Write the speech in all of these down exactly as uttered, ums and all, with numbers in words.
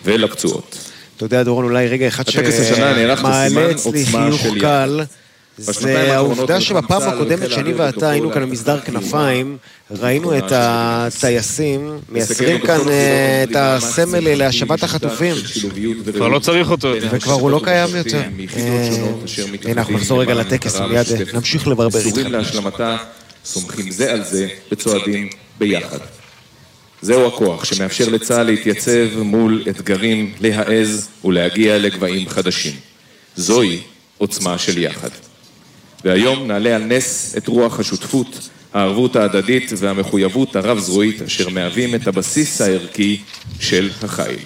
ולפצועות. אתה יודע, דורון, אולי רגע אחד שמעלה אצלי חיוך קל, זה העובדה שבפעם הקודמת שאני ואתה היינו כאן במסדר כנפיים, ראינו את הטייסים, מייצרים כאן את הסמל להשבת החטופים. כבר לא צריך אותו. וכבר הוא לא קיים יותר. הנה, אנחנו נחזור רגע לטקס, מיד נמשיך לברבר איתכם. מסורים להשלמתה, סומכים זה על זה וצועדים ביחד. זהו הכוח שמאפשר לצה"ל להתייצב מול אתגרים, להעז ולהגיע לגבהים חדשים. זוהי עוצמה של יחד. והיום נעלה על נס את רוח השותפות, הערבות ההדדית והמחויבות הרב-זרועית אשר מהווים את הבסיס הערכי של החיל.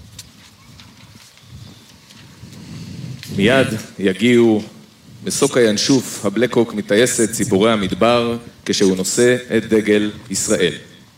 מיד יגיעו מסוק הינשוף, הבלקוק מטייסת ציפורי המדבר כשהוא נושא את דגל ישראל.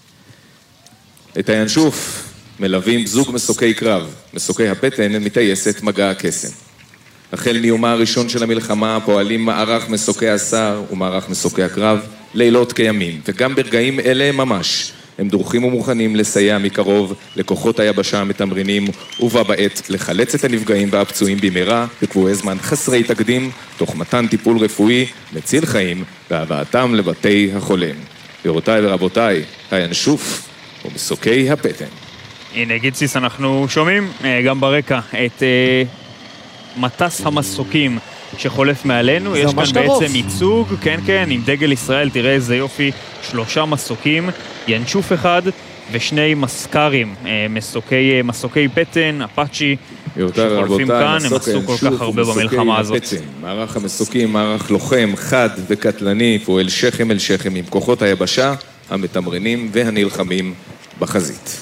את הינשוף מלווים זוג מסוקי קרב, מסוקי הפטן מטייסת מגע הקסם. החל מיומה הראשון של המלחמה פועלים מערך מסוקי השר ומערך מסוקי הקרב לילות כימים, וגם ברגעים אלה ממש הם דורכים ומוכנים לסייע מקרוב לכוחות היבשה המתמרנים, ובה בעת לחלץ את הנפגעים והפצועים במהרה בקבועי זמן חסרי תקדים, תוך מתן טיפול רפואי מציל חיים והבאתם לבתי החולים. גבירותיי ורבותיי, הינשוף ומסוקי הפטן. הנה גיציס, אנחנו שומעים גם ברקע את מטס המסוקים שחולף מעלינו. יש כאן בעצם ייצוג, כן כן, עם דגל ישראל, תראה איזה יופי, שלושה מסוקים, ינשוף אחד ושני מסקרים, מסוקי, מסוקי פטן, אפאצ'י, שחולפים כאן, הם עשו כל כך הרבה במלחמה הזאת. מערך המסוקים, מערך לוחם, חד וקטלני, פועל שכם אל שכם עם כוחות היבשה, המתמרנים והנלחמים בחזית.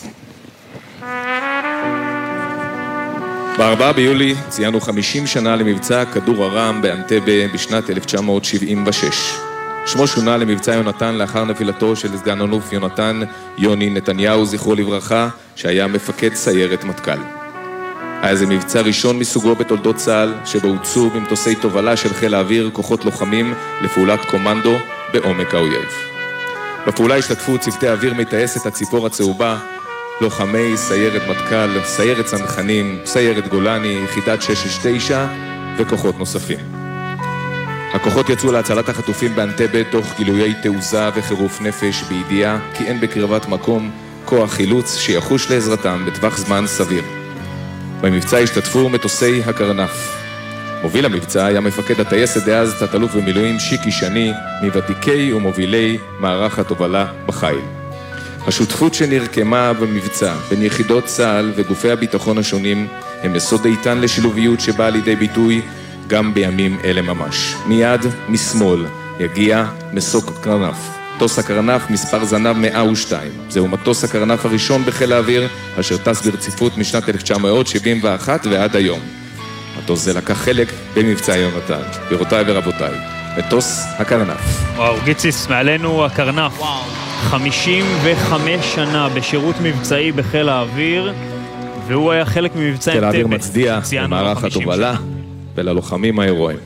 בארבעה ביולי ציינו חמישים שנה למבצע כדור הרם באנטבה בשנת אלף תשע מאות שבעים ושש. שמו שונה למבצע יונתן לאחר נפילתו של סגן אלוף יונתן יוני נתניהו, זכרו לברכה, שהיה מפקד סיירת מטכ"ל. היה זה מבצע ראשון מסוגו בתולדות צה"ל, שבו הוצאו במטוסי תובלה של חיל האוויר כוחות לוחמים לפעולת קומנדו בעומק האויב. בפעולה השתתפו צוותי אוויר מטייסת הציפור הצהובה, לוחמי סיירת מטכ"ל, סיירת צנחנים, סיירת גולני, יחידת שש שש תשע וכוחות נוספים. הכוחות יצאו להצלת החטופים באנטבה תוך גילויי תעוזה וחירוף נפש, בידיעה כי אין בקרבת מקום כוח חילוץ שיחוש לעזרתם בטווח זמן סביר. במבצע השתתפו מטוסי הקרנף. מוביל המבצע היה מפקד הטייסת דאז תת-אלוף במילואים שיקי שני, מוותיקי ומובילי מערך התובלה בחיל. השותפות שנרקמה במבצע בין יחידות צה"ל וגופי הביטחון השונים הם יסוד איתן לשילוביות שבאה לידי ביטוי גם בימים אלה ממש. מיד משמאל יגיע מסוק קרנף. מטוס הקרנף מספר זנב מאה ושתיים. זהו מטוס הקרנף הראשון בחיל האוויר אשר טס ברציפות משנת אלף תשע מאות שבעים ואחת ועד היום. מטוס זה לקח חלק במבצע יונתן. גבירותיי ורבותיי, מטוס הקרנף. וואו, גיציס, מעלינו הקרנף. וואו. חמישים וחמש שנה בשירות מבצעי בחיל האוויר, והוא היה חלק ממבצע אנטבה. חיל האוויר מצדיע למערך התובלה וללוחמים ההירואיים.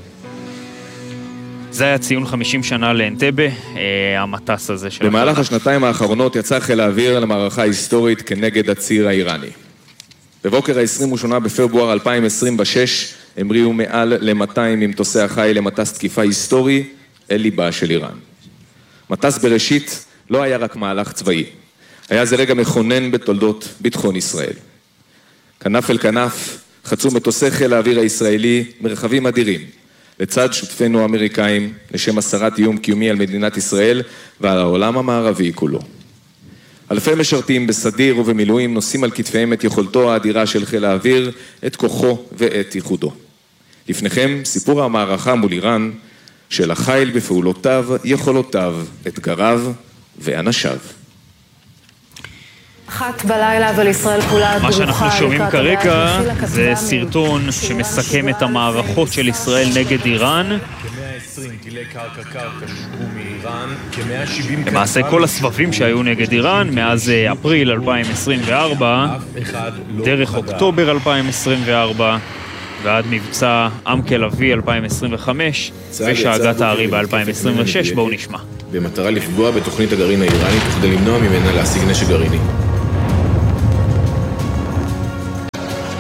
זה היה ציון חמישים שנה לאנטבה, המטס הזה של... במהלך השנתיים האחרונות יצא חיל האוויר למערכה היסטורית כנגד הציר האיראני. בבוקר ה-עשרים ושמונה בפברואר אלפיים עשרים ושש המריאו מעל ל-מאתיים ממטוסי החיל למטס תקיפה היסטורי אל ליבה של איראן. מטס בראשית לא היה רק מהלך צבאי, היה זה רגע מכונן בתולדות ביטחון ישראל. כנף אל כנף חצו מטוסי חיל האוויר הישראלי מרחבים אדירים, לצד שותפינו האמריקאים, לשם הסרת איום קיומי על מדינת ישראל ועל העולם המערבי כולו. אלפי משרתים בסדיר ובמילואים נושאים על כתפיהם את יכולתו האדירה של חיל האוויר, את כוחו ואת ייחודו. לפניכם סיפור המערכה מול איראן, של החיל בפעולותיו, יכולותיו, אתגריו ואנשיו. אחת בלילה אבל ישראל כולה דרוכה. מה שאנחנו שומעים כרגע זה סרטון שמסכם את המערכות של ישראל נגד איראן. כ-מאה ועשרים טילי קרקע קרקע שוגרו מאיראן, כ-מאה שבעים... למעשה כל הסבבים שהיו נגד איראן מאז אפריל אלפיים עשרים וארבע, דרך אוקטובר אלפיים עשרים וארבע, ועד מבצע עמק אל-אבי אלפיים עשרים וחמש ושאגת הארי ב-אלפיים עשרים ושש. בואו נשמע. במטרה לפגוע בתוכנית הגרעין האיראנית כדי למנוע ממנה להשיג נשק גרעיני.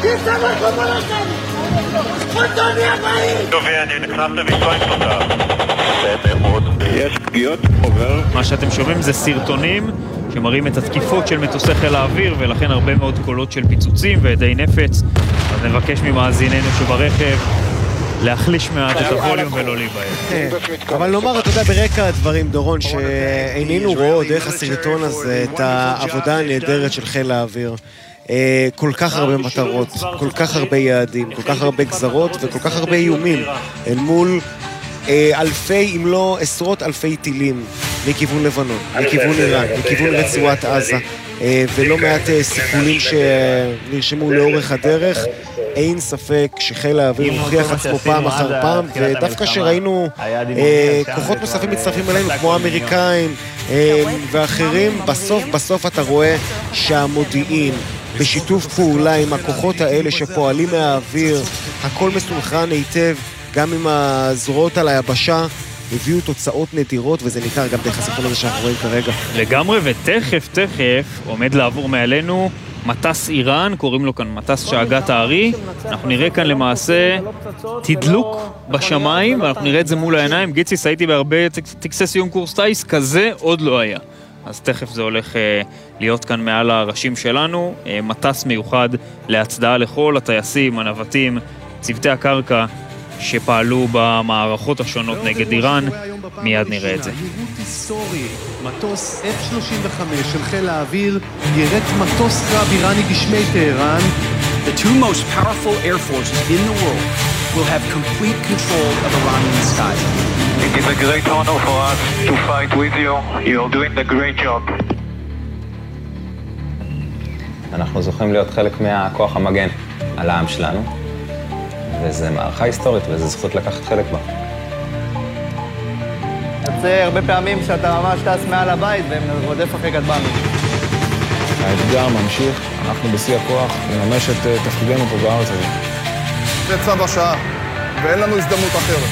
יש פגיעות עובר. מה שאתם שומעים זה סרטונים שמראים את התקיפות של מטוסי חיל האוויר, ולכן הרבה מאוד קולות של פיצוצים ועדי נפץ. אז נבקש ממאזיננו שברכב להחליש מעט את הווליום ולא להיבהל. אבל נאמר, אתה יודע, ברקע הדברים, דורון, שאיננו רואה דרך הסרטון הזה את העבודה הנהדרת של חיל האוויר. כל כך הרבה מטרות, כל כך הרבה יעדים, כל כך הרבה גזרות וכל כך הרבה איומים אל מול אלפי, אם לא עשרות אלפי טילים מכיוון לבנון, מכיוון איראן, מכיוון רצועת עזה, ולא מעט סיכולים שנרשמו לאורך הדרך. אין ספק שחיל האוויר מוכיח עצמו פעם אחר פעם, ודווקא שראינו כוחות נוספים מצטרפים אלינו, כמו האמריקאים ואחרים, בסוף בסוף אתה רואה שהמודיעין בשיתוף פעולה עם הכוחות האלה שפועלים מהאוויר, הכל מסונכרן היטב, גם עם הזרועות על היבשה, הביאו תוצאות נדירות, וזה ניכר גם דרך הסרטון הזה שאנחנו רואים כרגע. לגמרי, ותכף, תכף, עומד לעבור מעלינו מטס איראן, קוראים לו כאן מטס שאגת הארי. אנחנו נראה כאן למעשה תדלוק בשמיים, ואנחנו נראה את זה מול העיניים. גיציס, הייתי בהרבה טקסי סיום קורס טייס, כזה עוד לא היה. אז תכף זה הולך אה, להיות כאן מעל הראשים שלנו, אה, מטס מיוחד להצדעה לכל הטייסים, הנווטים, צוותי הקרקע שפעלו במערכות השונות נגד איראן. מיד נראה את זה. ניווט היסטורי, מטוס אף שלושים וחמש של חיל האוויר ירט מטוס קרב איראני גשמי טהרן. The two most powerful air forces in the world will have complete control of Iranian skies. It is a great honor for us to fight with you. You are doing a great job. אנחנו זוכים להיות חלק מהכוח המגן על העם שלנו, וזו מערכה היסטורית, וזו זכות לקחת חלק בה. זה הרבה פעמים שאתה ממש טס מעל הבית ורודף אחרי כטב"מים. האתגר ממשיך, אנחנו בשיא הכוח, נממש את תפקידנו פה בארץ הזה. זה צו השעה, ואין לנו הזדמנות אחרת.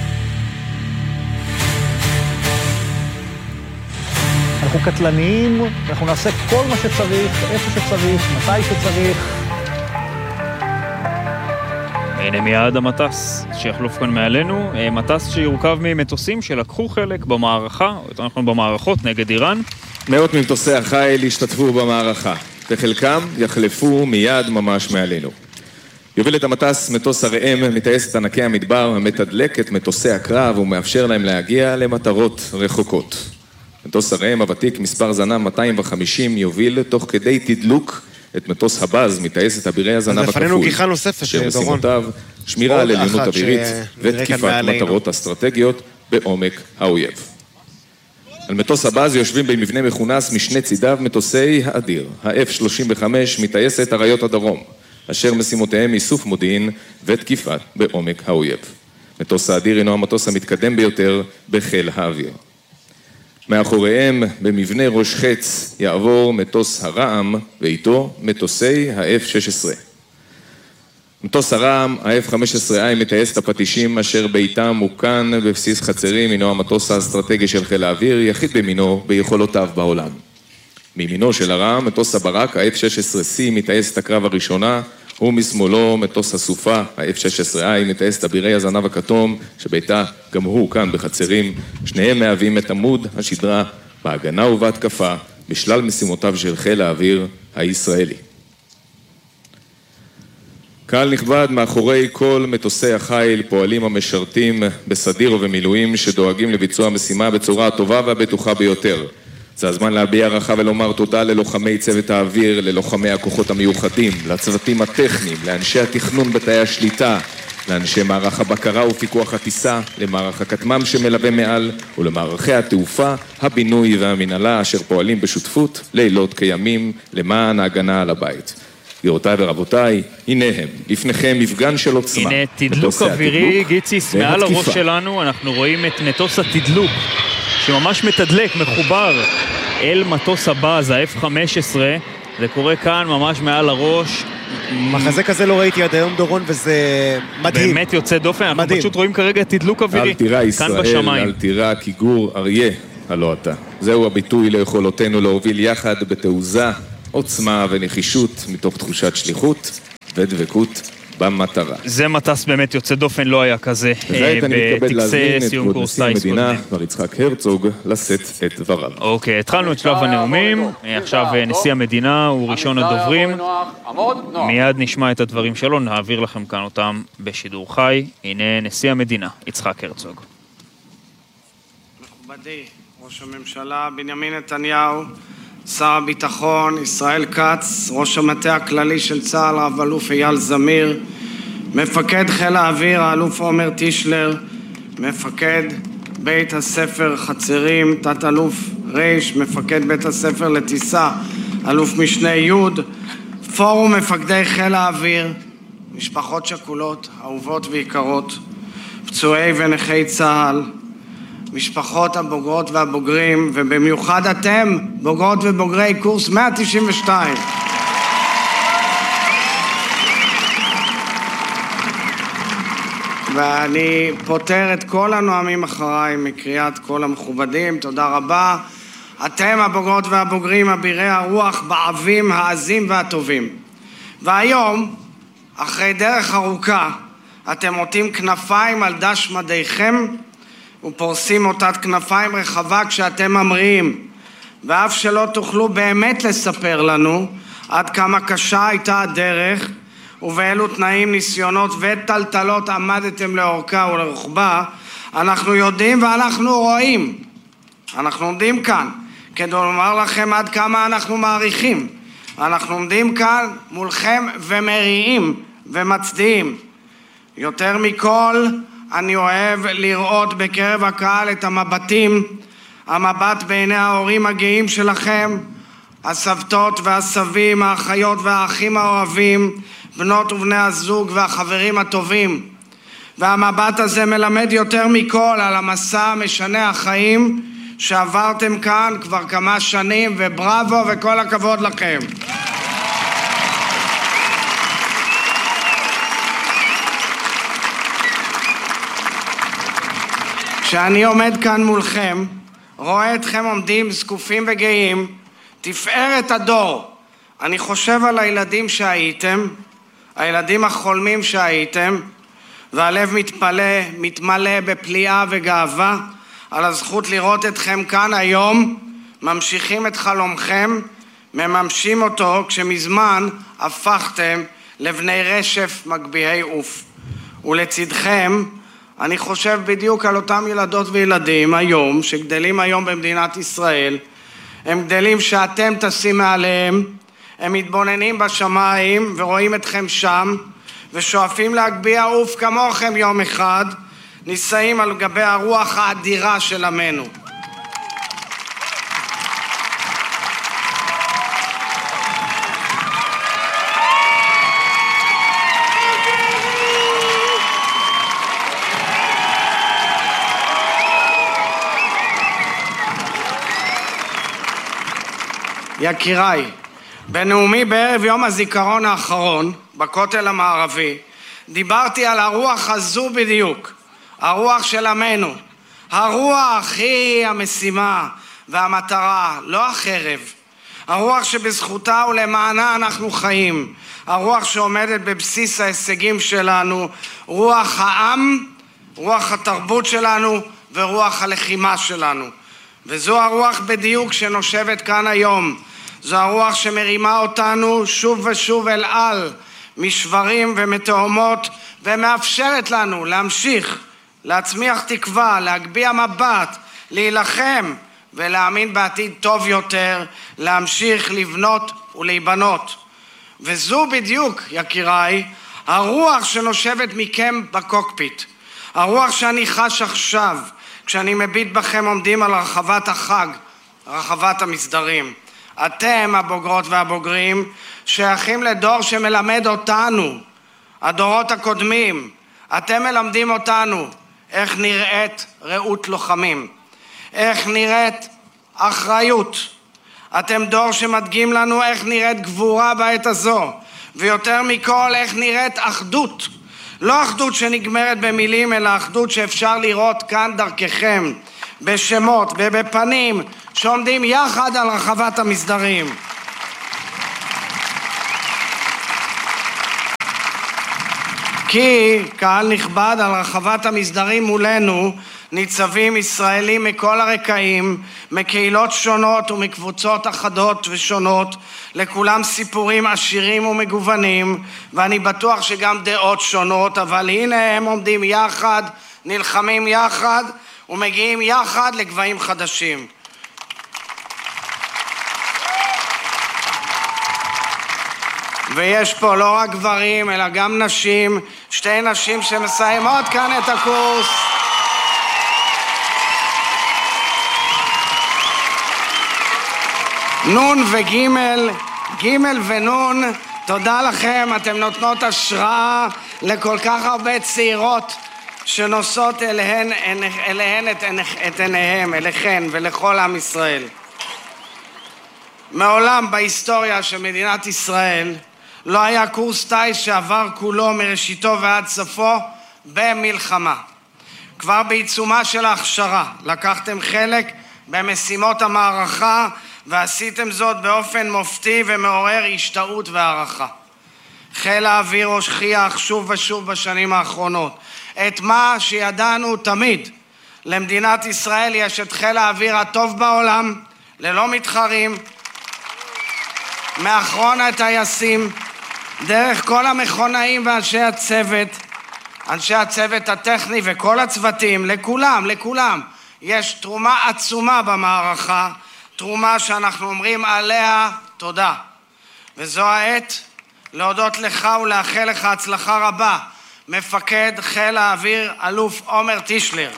אנחנו קטלניים, אנחנו נעשה כל מה שצריך, איפה שצריך, מתי שצריך. הנה מיד המטס שיחלוף כאן מעלינו, מטס שיורכב ממטוסים שלקחו חלק במערכה, או יותר נכון במערכות נגד איראן. מאות ממטוסי החיל השתתפו במערכה, וחלקם יחלפו מיד ממש מעלינו. יוביל את המטס מטוס הראם, מטייס את ענקי המדבר, המתדלק את מטוסי הקרב ומאפשר להם להגיע למטרות רחוקות. מטוס הראם הוותיק, מספר זנב מאתיים וחמישים, יוביל תוך כדי תדלוק את מטוס הבאז, מטייס את אבירי הזנב הכפול. לפנינו גיחה נוספת, דורון. שמשימותיו שמירה על עליונות אווירית ותקיפת מטרות אסטרטגיות בעומק האויב. על מטוס הבאז יושבים במבנה מכונס משני צידיו מטוסי האדיר, ה-אף שלושים וחמש, מטייסת אריות הדרום, אשר משימותיהם איסוף מודיעין ותקיפת בעומק האויב. מטוס האדיר הינו המטוס המתקדם ביותר בחיל האוויר. מאחוריהם, במבנה ראש חץ, יעבור מטוס הרעם, ואיתו מטוסי ה-אף שש עשרה. מטוס הרעם, ה-אף חמש עשרה איי, מטייס את הפטישים אשר ביתם מוקן בבסיס חצרים, הינו המטוס האסטרטגי של חיל האוויר, יחיד במינו ביכולותיו בעולם. מימינו של הרעם, מטוס הברק, ה-אף שש עשרה סי, מטייס את הקרב הראשונה, ומשמאלו מטוס הסופה, ה-אף שש עשרה איי, מטייס את אבירי הזנב הכתום, שביתה גם הוא כאן בחצרים. שניהם מהווים את עמוד השדרה בהגנה ובהתקפה בשלל משימותיו של חיל האוויר הישראלי. קהל נכבד, מאחורי כל מטוסי החיל פועלים המשרתים בסדיר ובמילואים שדואגים לביצוע המשימה בצורה הטובה והבטוחה ביותר. זה הזמן להביע הערכה ולומר תודה ללוחמי צוות האוויר, ללוחמי הכוחות המיוחדים, לצוותים הטכניים, לאנשי התכנון בתאי השליטה, לאנשי מערך הבקרה ופיקוח הטיסה, למערך הכתמ"ם שמלווה מעל, ולמערכי התעופה, הבינוי והמנהלה אשר פועלים בשותפות לילות כימים למען ההגנה על הבית. גבירותיי ורבותיי, הנה הם, לפניכם מפגן של עוצמה. הנה תדלוק אווירי, גיציס, מעל הראש שלנו אנחנו רואים את מטוס התדלוק, שממש מתדלק, מחובר אל מטוס הבאז, ה-אף חמש עשרה, זה קורה כאן ממש מעל הראש. מחזה כזה לא ראיתי עד היום, דורון, וזה מדהים. באמת יוצא דופן, אנחנו פשוט רואים כרגע תדלוק אווירי כאן בשמיים. אל תירא כי גור אריה, הלא אתה. זהו הביטוי ליכולותינו להוביל יחד בתעוזה, עוצמה ונחישות מתוך תחושת שליחות ודבקות במטרה. זה מטס באמת יוצא דופן, לא היה כזה בטקסי סיום קורס טייס קודמים. מר יצחק הרצוג לשאת את דבריו. אוקיי, התחלנו את שלב הנאומים, עכשיו נשיא המדינה הוא ראשון הדוברים. מיד נשמע את הדברים שלו, נעביר לכם כאן אותם בשידור חי. הנה נשיא המדינה, יצחק הרצוג. מכובדי, ראש הממשלה בנימין נתניהו, שר הביטחון ישראל כץ, ראש המטה הכללי של צה"ל רב אלוף אייל זמיר, מפקד חיל האוויר האלוף עומר טישלר, מפקד בית הספר חצרים תת אלוף ריש, מפקד בית הספר לטיסה אלוף משנה יוד, פורום מפקדי חיל האוויר, משפחות שכולות אהובות ויקרות, פצועי ונכי צה"ל, משפחות הבוגרות והבוגרים, ובמיוחד אתם, בוגרות ובוגרי קורס מאה תשעים ושתיים. ואני פותר את כל הנואמים אחריי מקריאת כל המכובדים, תודה רבה. אתם הבוגרות והבוגרים, אבירי הרוח, בעבים, העזים והטובים. והיום, אחרי דרך ארוכה, אתם עוטים כנפיים על דש מדיכם, ופורסים אותת כנפיים רחבה כשאתם ממריאים, ואף שלא תוכלו באמת לספר לנו עד כמה קשה הייתה הדרך ובאילו תנאים, ניסיונות וטלטלות עמדתם לאורכה ולרוחבה, אנחנו יודעים ואנחנו רואים. אנחנו עומדים כאן כדי לומר לכם עד כמה אנחנו מעריכים. אנחנו עומדים כאן מולכם ומריעים ומצדיעים. יותר מכל, אני אוהב לראות בקרב הקהל את המבטים, המבט בעיני ההורים הגאים שלכם, הסבתות והסבים, האחיות והאחים האוהבים, בנות ובני הזוג והחברים הטובים. והמבט הזה מלמד יותר מכל על המסע משנה החיים שעברתם כאן כבר כמה שנים, ובראבו וכל הכבוד לכם. כשאני עומד כאן מולכם, רואה אתכם עומדים זקופים וגאים, תפארת הדור. אני חושב על הילדים שהייתם, הילדים החולמים שהייתם, והלב מתפלא, מתמלא בפליאה וגאווה על הזכות לראות אתכם כאן היום, ממשיכים את חלומכם, מממשים אותו כשמזמן הפכתם לבני רשף מגביהי עוף. ולצדכם, אני חושב בדיוק על אותם ילדות וילדים היום, שגדלים היום במדינת ישראל, הם גדלים שאתם טסים מעליהם, הם מתבוננים בשמיים ורואים אתכם שם, ושואפים להגביה עוף כמוכם יום אחד, נישאים על גבי הרוח האדירה של עמנו. יקיריי, בנאומי בערב יום הזיכרון האחרון, בכותל המערבי, דיברתי על הרוח הזו בדיוק, הרוח של עמנו. הרוח היא המשימה והמטרה, לא החרב. הרוח שבזכותה ולמענה אנחנו חיים. הרוח שעומדת בבסיס ההישגים שלנו, רוח העם, רוח התרבות שלנו ורוח הלחימה שלנו. וזו הרוח בדיוק שנושבת כאן היום. זו הרוח שמרימה אותנו שוב ושוב אל על, משברים ומתאומות, ומאפשרת לנו להמשיך, להצמיח תקווה, להגביה מבט, להילחם ולהאמין בעתיד טוב יותר, להמשיך לבנות ולהיבנות. וזו בדיוק, יקיריי, הרוח שנושבת מכם בקוקפיט. הרוח שאני חש עכשיו, כשאני מביט בכם עומדים על רחבת החג, רחבת המסדרים. אתם, הבוגרות והבוגרים, שייכים לדור שמלמד אותנו, הדורות הקודמים. אתם מלמדים אותנו איך נראית רעות לוחמים, איך נראית אחריות. אתם דור שמדגים לנו איך נראית גבורה בעת הזו, ויותר מכל איך נראית אחדות. לא אחדות שנגמרת במילים, אלא אחדות שאפשר לראות כאן דרככם, בשמות ובפנים שעומדים יחד על רחבת המסדרים. כי, קהל נכבד, על רחבת המסדרים מולנו ניצבים ישראלים מכל הרקעים, מקהילות שונות ומקבוצות אחדות ושונות, לכולם סיפורים עשירים ומגוונים, ואני בטוח שגם דעות שונות, אבל הנה הם עומדים יחד, נלחמים יחד ומגיעים יחד לגבהים חדשים. ויש פה לא רק גברים, אלא גם נשים, שתי נשים שמסיימות כאן את הקורס. נון וגימל, גימל ונון, תודה לכם, אתם נותנות השראה לכל כך הרבה צעירות שנושאות אליהן, אליהן את, את עיניהם, אליכן ולכל עם ישראל. מעולם בהיסטוריה של מדינת ישראל לא היה קורס טייס שעבר כולו מראשיתו ועד סופו במלחמה. כבר בעיצומה של ההכשרה לקחתם חלק במשימות המערכה ועשיתם זאת באופן מופתי ומעורר השתאות והערכה. חיל האוויר הוכיח שוב ושוב בשנים האחרונות את מה שידענו תמיד. למדינת ישראל יש את חיל האוויר הטוב בעולם, ללא מתחרים, מאחרון הטייסים, דרך כל המכונאים ואנשי הצוות, אנשי הצוות הטכני וכל הצוותים, לכולם, לכולם, יש תרומה עצומה במערכה, תרומה שאנחנו אומרים עליה תודה. וזו העת להודות לך ולאחל לך הצלחה רבה, מפקד חיל האוויר אלוף עומר טישלר.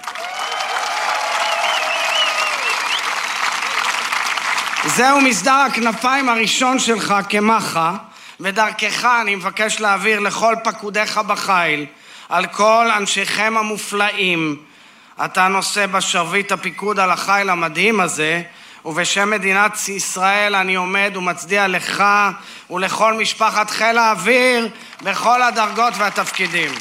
זהו מסדר הכנפיים הראשון שלך כמחה, ודרכך אני מבקש להעביר לכל פקודיך בחיל, על כל אנשיכם המופלאים. אתה נושא בשרביט הפיקוד על החיל המדהים הזה, ובשם מדינת ישראל אני עומד ומצדיע לך ולכל משפחת חיל האוויר בכל הדרגות והתפקידים.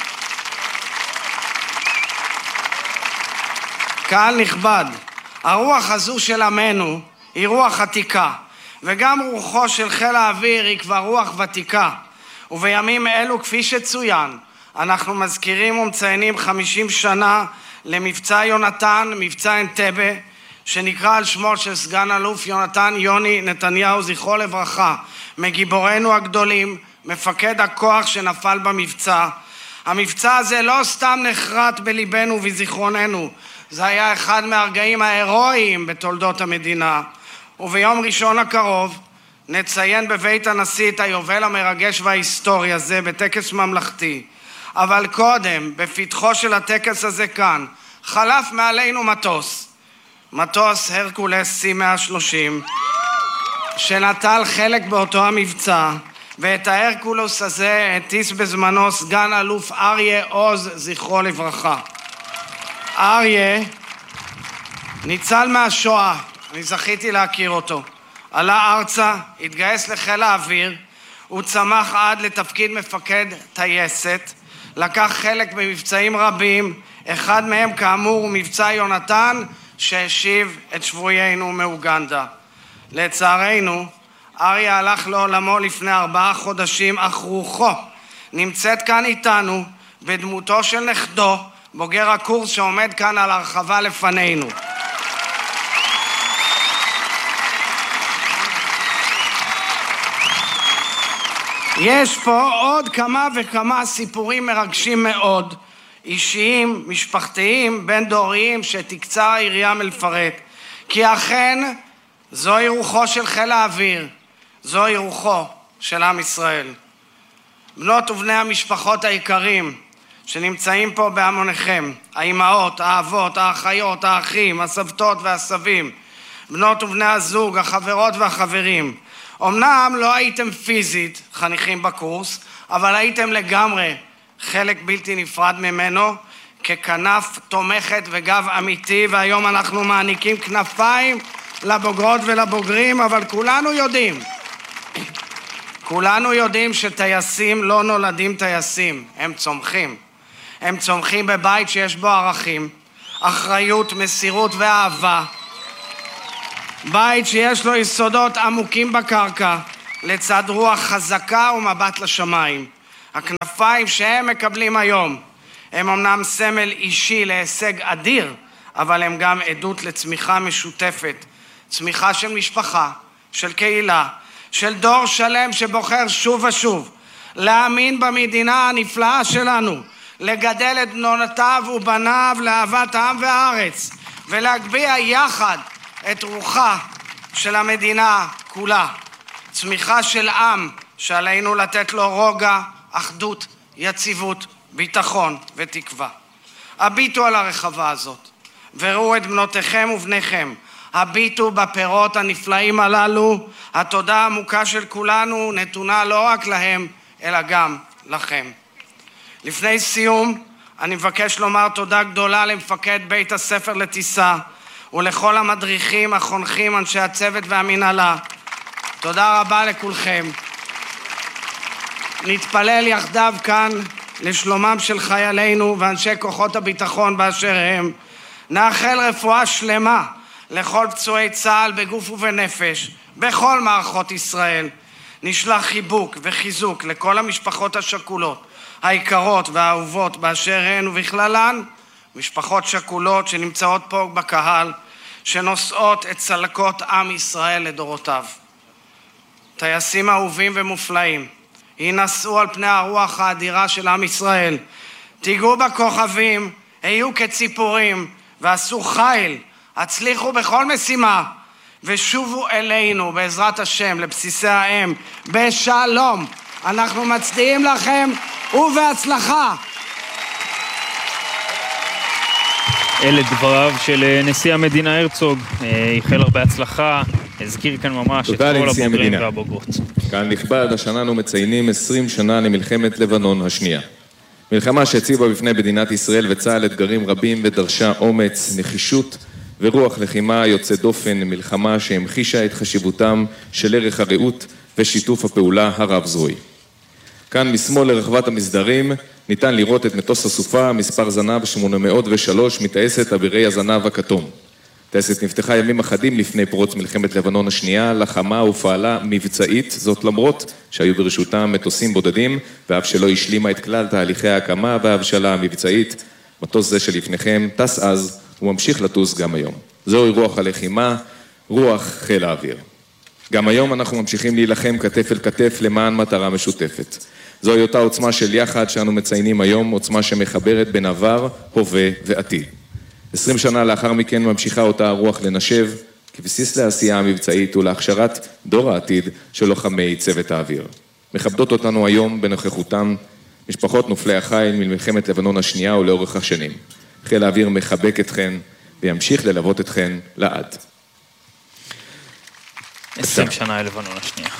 קהל נכבד, הרוח הזו של עמנו היא רוח עתיקה, וגם רוחו של חיל האוויר היא כבר רוח ותיקה. ובימים אלו, כפי שצוין, אנחנו מזכירים ומציינים חמישים שנה למבצע יונתן, מבצע אנטבה, שנקרא על שמו של סגן אלוף יונתן יוני נתניהו, זכרו לברכה, מגיבורנו הגדולים, מפקד הכוח שנפל במבצע. המבצע הזה לא סתם נחרט בליבנו ובזיכרוננו, זה היה אחד מהרגעים ההירואיים בתולדות המדינה. וביום ראשון הקרוב נציין בבית הנשיא את היובל המרגש וההיסטורי הזה בטקס ממלכתי. אבל קודם, בפתחו של הטקס הזה כאן, חלף מעלינו מטוס. מטוס הרקולס סי מאה ושלושים, שנטל חלק באותו המבצע, ואת ההרקולוס הזה הטיס בזמנו סגן אלוף אריה עוז, זכרו לברכה. אריה ניצל מהשואה, אני זכיתי להכיר אותו. עלה ארצה, התגייס לחיל האוויר, הוא צמח עד לתפקיד מפקד טייסת, לקח חלק במבצעים רבים, אחד מהם כאמור הוא מבצע יונתן, שהשיב את שבויינו מאוגנדה. לצערנו, אריה הלך לעולמו לפני ארבעה חודשים, אך רוחו נמצאת כאן איתנו בדמותו של נכדו, בוגר הקורס שעומד כאן על הרחבה לפנינו. יש פה עוד כמה וכמה סיפורים מרגשים מאוד, אישיים, משפחתיים, בין דוריים, שתקצר העירייה מלפרט. כי אכן, זוהי רוחו של חיל האוויר, זוהי רוחו של עם ישראל. בנות ובני המשפחות היקרים שנמצאים פה בהמוניכם, האימהות, האבות, האחיות, האחים, הסבתות והסבים, בנות ובני הזוג, החברות והחברים, אמנם לא הייתם פיזית חניכים בקורס, אבל הייתם לגמרי חלק בלתי נפרד ממנו, ככנף תומכת וגב אמיתי, והיום אנחנו מעניקים כנפיים לבוגרות ולבוגרים, אבל כולנו יודעים, כולנו יודעים שטייסים לא נולדים טייסים, הם צומחים. הם צומחים בבית שיש בו ערכים, אחריות, מסירות ואהבה, בית שיש לו יסודות עמוקים בקרקע, לצד רוח חזקה ומבט לשמיים. הכנפיים שהם מקבלים היום הם אמנם סמל אישי להישג אדיר, אבל הם גם עדות לצמיחה משותפת, צמיחה של משפחה, של קהילה, של דור שלם שבוחר שוב ושוב להאמין במדינה הנפלאה שלנו, לגדל את בנותיו ובניו לאהבת העם והארץ, ולהגביה יחד את רוחה של המדינה כולה. צמיחה של עם שעלינו לתת לו רוגע, אחדות, יציבות, ביטחון ותקווה. הביטו על הרחבה הזאת, וראו את בנותיכם ובניכם, הביטו בפירות הנפלאים הללו. התודה העמוקה של כולנו נתונה לא רק להם, אלא גם לכם. לפני סיום, אני מבקש לומר תודה גדולה למפקד בית הספר לטיסה, ולכל המדריכים, החונכים, אנשי הצוות והמנהלה. תודה רבה לכולכם. נתפלל יחדיו כאן לשלומם של חיילינו ואנשי כוחות הביטחון באשר הם. נאחל רפואה שלמה לכל פצועי צה"ל בגוף ובנפש, בכל מערכות ישראל. נשלח חיבוק וחיזוק לכל המשפחות השכולות, היקרות והאהובות באשר הן, ובכללן משפחות שכולות שנמצאות פה בקהל, שנושאות את צלקות עם ישראל לדורותיו. טייסים אהובים ומופלאים, ינסו על פני הרוח האדירה של עם ישראל, תיגעו בכוכבים, היו כציפורים ועשו חיל, הצליחו בכל משימה, ושובו אלינו בעזרת השם לבסיסי האם בשלום. אנחנו מצדיעים לכם ובהצלחה. אלה דבריו של נשיא המדינה הרצוג, איחל הרבה הצלחה, הזכיר כאן ממש את כל הבוגרים והבוגרות. כאן נכבד, השנה אנו מציינים עשרים שנה למלחמת לבנון השנייה. מלחמה שהציבה בפני מדינת ישראל וצה"ל אתגרים רבים ודרשה אומץ, נחישות ורוח לחימה יוצא דופן, מלחמה שהמחישה את חשיבותם של ערך הרעות ושיתוף הפעולה הרב זרועי. כאן משמאל לרחבת המסדרים ניתן לראות את מטוס הסופה, מספר זנב שמונה מאות ושלוש, מטייסת אבירי הזנב הכתום. טייסת נפתחה ימים אחדים לפני פרוץ מלחמת לבנון השנייה, לחמה ופעלה מבצעית, זאת למרות שהיו ברשותה מטוסים בודדים, ואף שלא השלימה את כלל תהליכי ההקמה וההבשלה המבצעית. מטוס זה שלפניכם טס אז וממשיך לטוס גם היום. זוהי רוח הלחימה, רוח חיל האוויר. גם היום אנחנו ממשיכים להילחם כתף אל כתף למען מטרה משותפת. זוהי אותה עוצמה של יחד שאנו מציינים היום, עוצמה שמחברת בין עבר, הווה ועתיד. עשרים שנה לאחר מכן ממשיכה אותה הרוח לנשב, כבסיס לעשייה המבצעית ולהכשרת דור העתיד של לוחמי צוות האוויר. מכבדות אותנו היום בנוכחותם משפחות נופלי החיל ממלחמת לבנון השנייה ולאורך השנים. חיל האוויר מחבק אתכן וימשיך ללוות אתכן לעד. עשרים שנה ללבנון השנייה.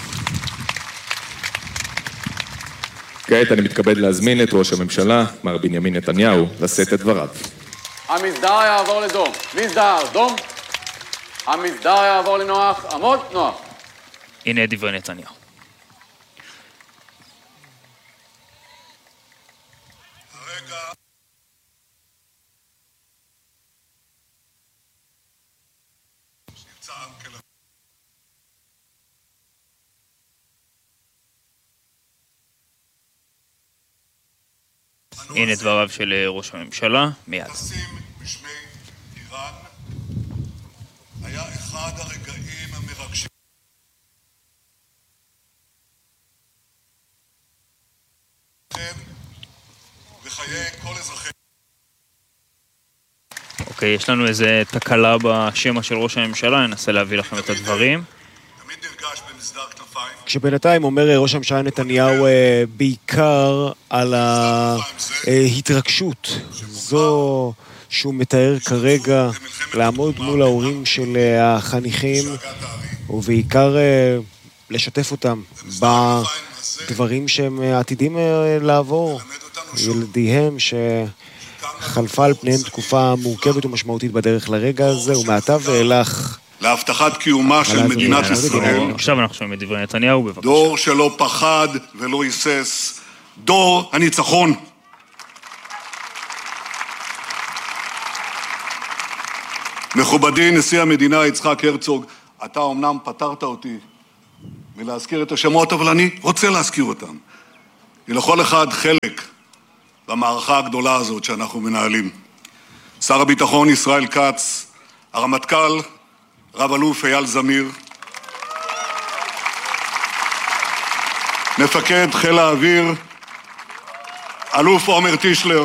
כעת אני מתכבד להזמין את ראש הממשלה, מר בנימין נתניהו, לשאת את דבריו. המסדר יעבור לדום. מסדר, דום. המסדר יעבור לנוח, עמוד, נוח. הנה דברי נתניהו. הנה דבריו של ראש הממשלה, מיד. טסים בשמי איראן היה אחד הרגעים המרגשים בחיי כל אזרחי. אוקיי, יש לנו איזה תקלה בשמה של ראש הממשלה, ננסה להביא לכם את הדברים. תמיד נרגש במסדר כנפיים. כשבינתיים אומר ראש הממשלה נתניהו בעיקר על ההתרגשות זו שהוא מתאר כרגע לעמוד מול ההורים של החניכים ובעיקר לשתף אותם בדברים שהם עתידים לעבור, ילדיהם שחלפה על פניהם תקופה מורכבת ומשמעותית בדרך לרגע הזה, ומעתה ואילך להבטחת קיומה של מדינת ישראל. עכשיו אנחנו שומעים את דברי נתניהו, בבקשה. דור שלא פחד ולא היסס, דור הניצחון. מכובדי נשיא המדינה יצחק הרצוג, אתה אומנם פטרת אותי מלהזכיר את השמות, אבל אני רוצה להזכיר אותם. היא לכל אחד חלק במערכה הגדולה הזאת שאנחנו מנהלים. שר הביטחון ישראל כץ, הרמטכ"ל רב אלוף אייל זמיר, מפקד חיל האוויר אלוף עומר טישלר,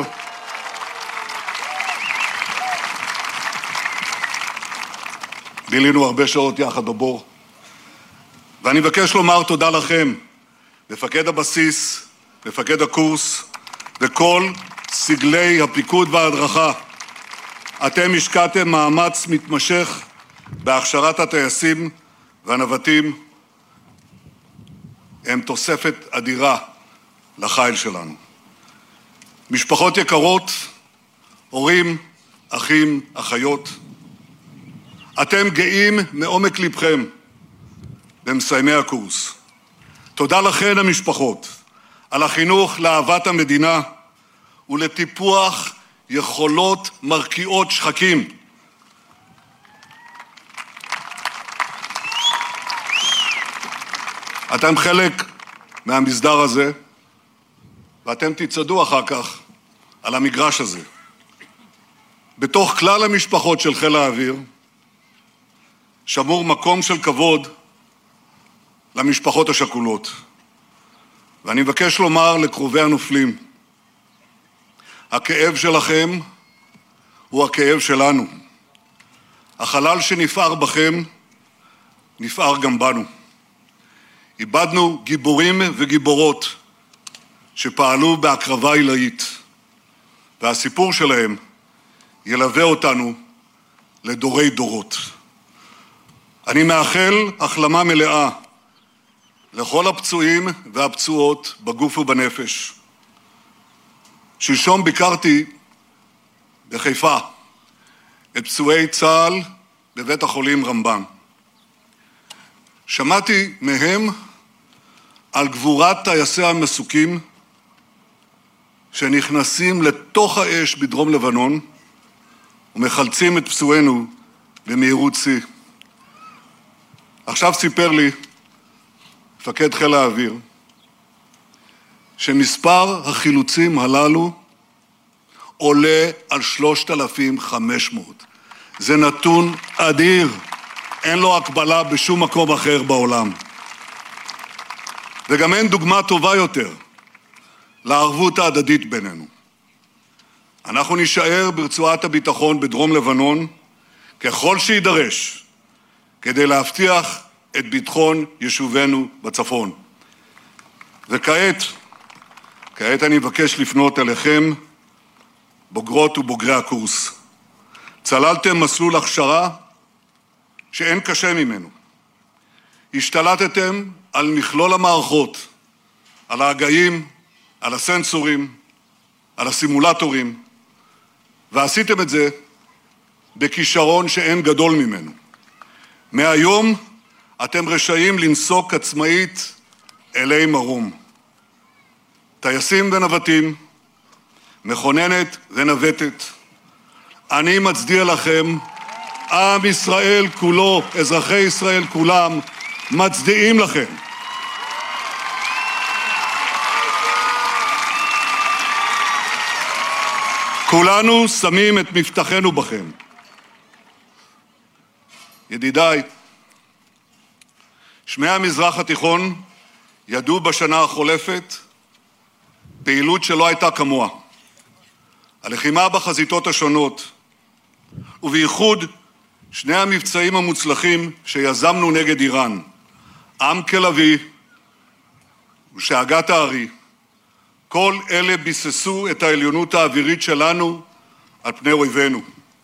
בילינו הרבה שעות יחד בבור, ואני מבקש לומר תודה לכם, מפקד הבסיס, מפקד הקורס וכל סגלי הפיקוד וההדרכה. אתם השקעתם מאמץ מתמשך בהכשרת הטייסים והנווטים, הם תוספת אדירה לחיל שלנו. משפחות יקרות, הורים, אחים, אחיות, אתם גאים מעומק לבכם במסיימי הקורס. תודה לכן המשפחות על החינוך לאהבת המדינה ולטיפוח יכולות מרקיעות שחקים. אתם חלק מהמסדר הזה, ואתם תצעדו אחר כך על המגרש הזה. בתוך כלל המשפחות של חיל האוויר, שמור מקום של כבוד למשפחות השכולות. ואני מבקש לומר לקרובי הנופלים, הכאב שלכם הוא הכאב שלנו. החלל שנפער בכם, נפער גם בנו. איבדנו גיבורים וגיבורות שפעלו בהקרבה עילאית, והסיפור שלהם ילווה אותנו לדורי דורות. אני מאחל החלמה מלאה לכל הפצועים והפצועות בגוף ובנפש. שלשום ביקרתי בחיפה את פצועי צה"ל בבית החולים רמב"ם. שמעתי מהם על גבורת טייסי המסוקים שנכנסים לתוך האש בדרום לבנון ומחלצים את פצועינו במהירות שיא. עכשיו סיפר לי מפקד חיל האוויר שמספר החילוצים הללו עולה על שלושת אלפים וחמש מאות. זה נתון אדיר, אין לו הקבלה בשום מקום אחר בעולם. וגם אין דוגמה טובה יותר לערבות ההדדית בינינו. אנחנו נשאר ברצועת הביטחון בדרום לבנון ככל שידרש כדי להבטיח את ביטחון יישובינו בצפון. וכעת, כעת אני מבקש לפנות אליכם, בוגרות ובוגרי הקורס. צללתם מסלול הכשרה שאין קשה ממנו. השתלטתם על מכלול המערכות, על ההגאים, על הסנסורים, על הסימולטורים, ועשיתם את זה בכישרון שאין גדול ממנו. מהיום אתם רשאים לנסוק עצמאית אלי מרום. טייסים ונווטים, מכוננת ונווטת, אני מצדיע לכם, עם ישראל כולו, אזרחי ישראל כולם, מצדיעים לכם. כולנו שמים את מבטחנו בכם. ידידיי, שמי המזרח התיכון ידעו בשנה החולפת פעילות שלא הייתה כמוה. הלחימה בחזיתות השונות, ובייחוד שני המבצעים המוצלחים שיזמנו נגד איראן, עם כלבי ושאגת הארי, כל אלה ביססו את העליונות האווירית שלנו על פני אויבינו.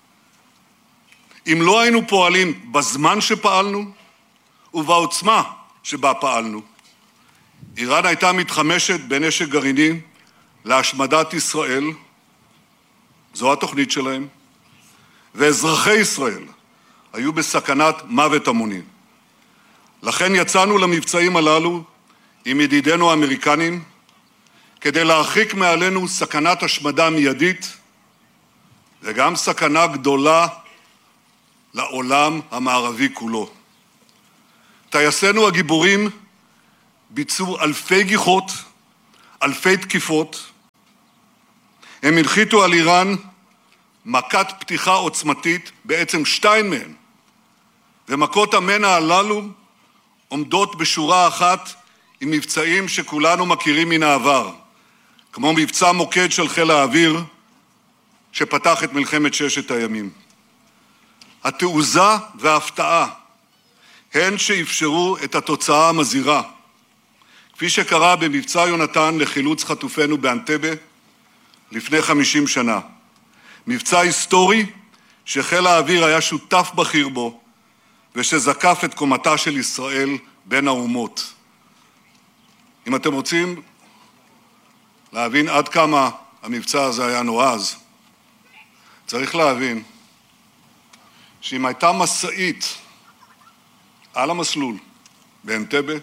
אם לא היינו פועלים בזמן שפעלנו ובעוצמה שבה פעלנו, איראן הייתה מתחמשת בנשק גרעיני להשמדת ישראל, זו התוכנית שלהם, ואזרחי ישראל היו בסכנת מוות המוני. לכן יצאנו למבצעים הללו עם ידידינו האמריקנים, כדי להרחיק מעלינו סכנת השמדה מיידית, וגם סכנה גדולה לעולם המערבי כולו. טייסינו הגיבורים ביצעו אלפי גיחות אלפי תקיפות. הם הנחיתו על איראן מכת פתיחה עוצמתית, בעצם שתיים מהן. ומכות המנע הללו עומדות בשורה אחת עם מבצעים שכולנו מכירים מן העבר, כמו מבצע מוקד של חיל האוויר, שפתח את מלחמת ששת הימים. התעוזה וההפתעה הן שאפשרו את התוצאה המזהירה, כפי שקרה במבצע יונתן לחילוץ חטופינו באנטבה לפני חמישים שנה. מבצע היסטורי שחיל האוויר היה שותף בכיר בו, ושזקף את קומתה של ישראל בין האומות. אם אתם רוצים להבין עד כמה המבצע הזה היה נועז, צריך להבין שאם הייתה מסעית על המסלול באנטבה,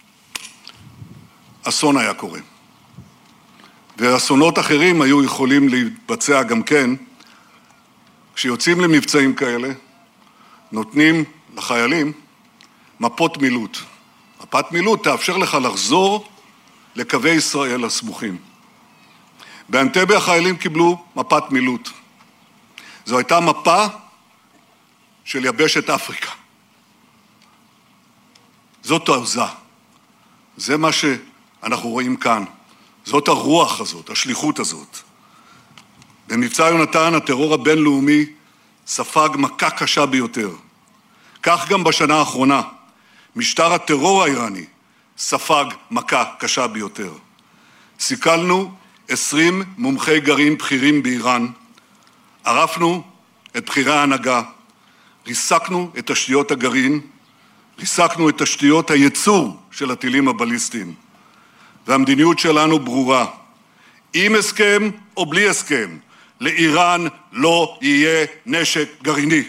אסון היה קורה. ואסונות אחרים היו יכולים להתבצע גם כן. כשיוצאים למבצעים כאלה, נותנים לחיילים מפות מילוט. מפת מילוט תאפשר לך לחזור לקווי ישראל הסמוכים. באנטבה החיילים קיבלו מפת מילוט. זו הייתה מפה של יבשת אפריקה. זאת תעוזה. זה מה שאנחנו רואים כאן. זאת הרוח הזאת, השליחות הזאת. במבצע יונתן הטרור הבינלאומי ספג מכה קשה ביותר. כך גם בשנה האחרונה, משטר הטרור האיראני ספג מכה קשה ביותר. סיכלנו עשרים מומחי גרעין בכירים באיראן, ערפנו את בכירי ההנהגה, ריסקנו את תשתיות הגרעין, ריסקנו את תשתיות הייצור של הטילים הבליסטיים. והמדיניות שלנו ברורה. עם הסכם או בלי הסכם, לאיראן לא יהיה נשק גרעיני.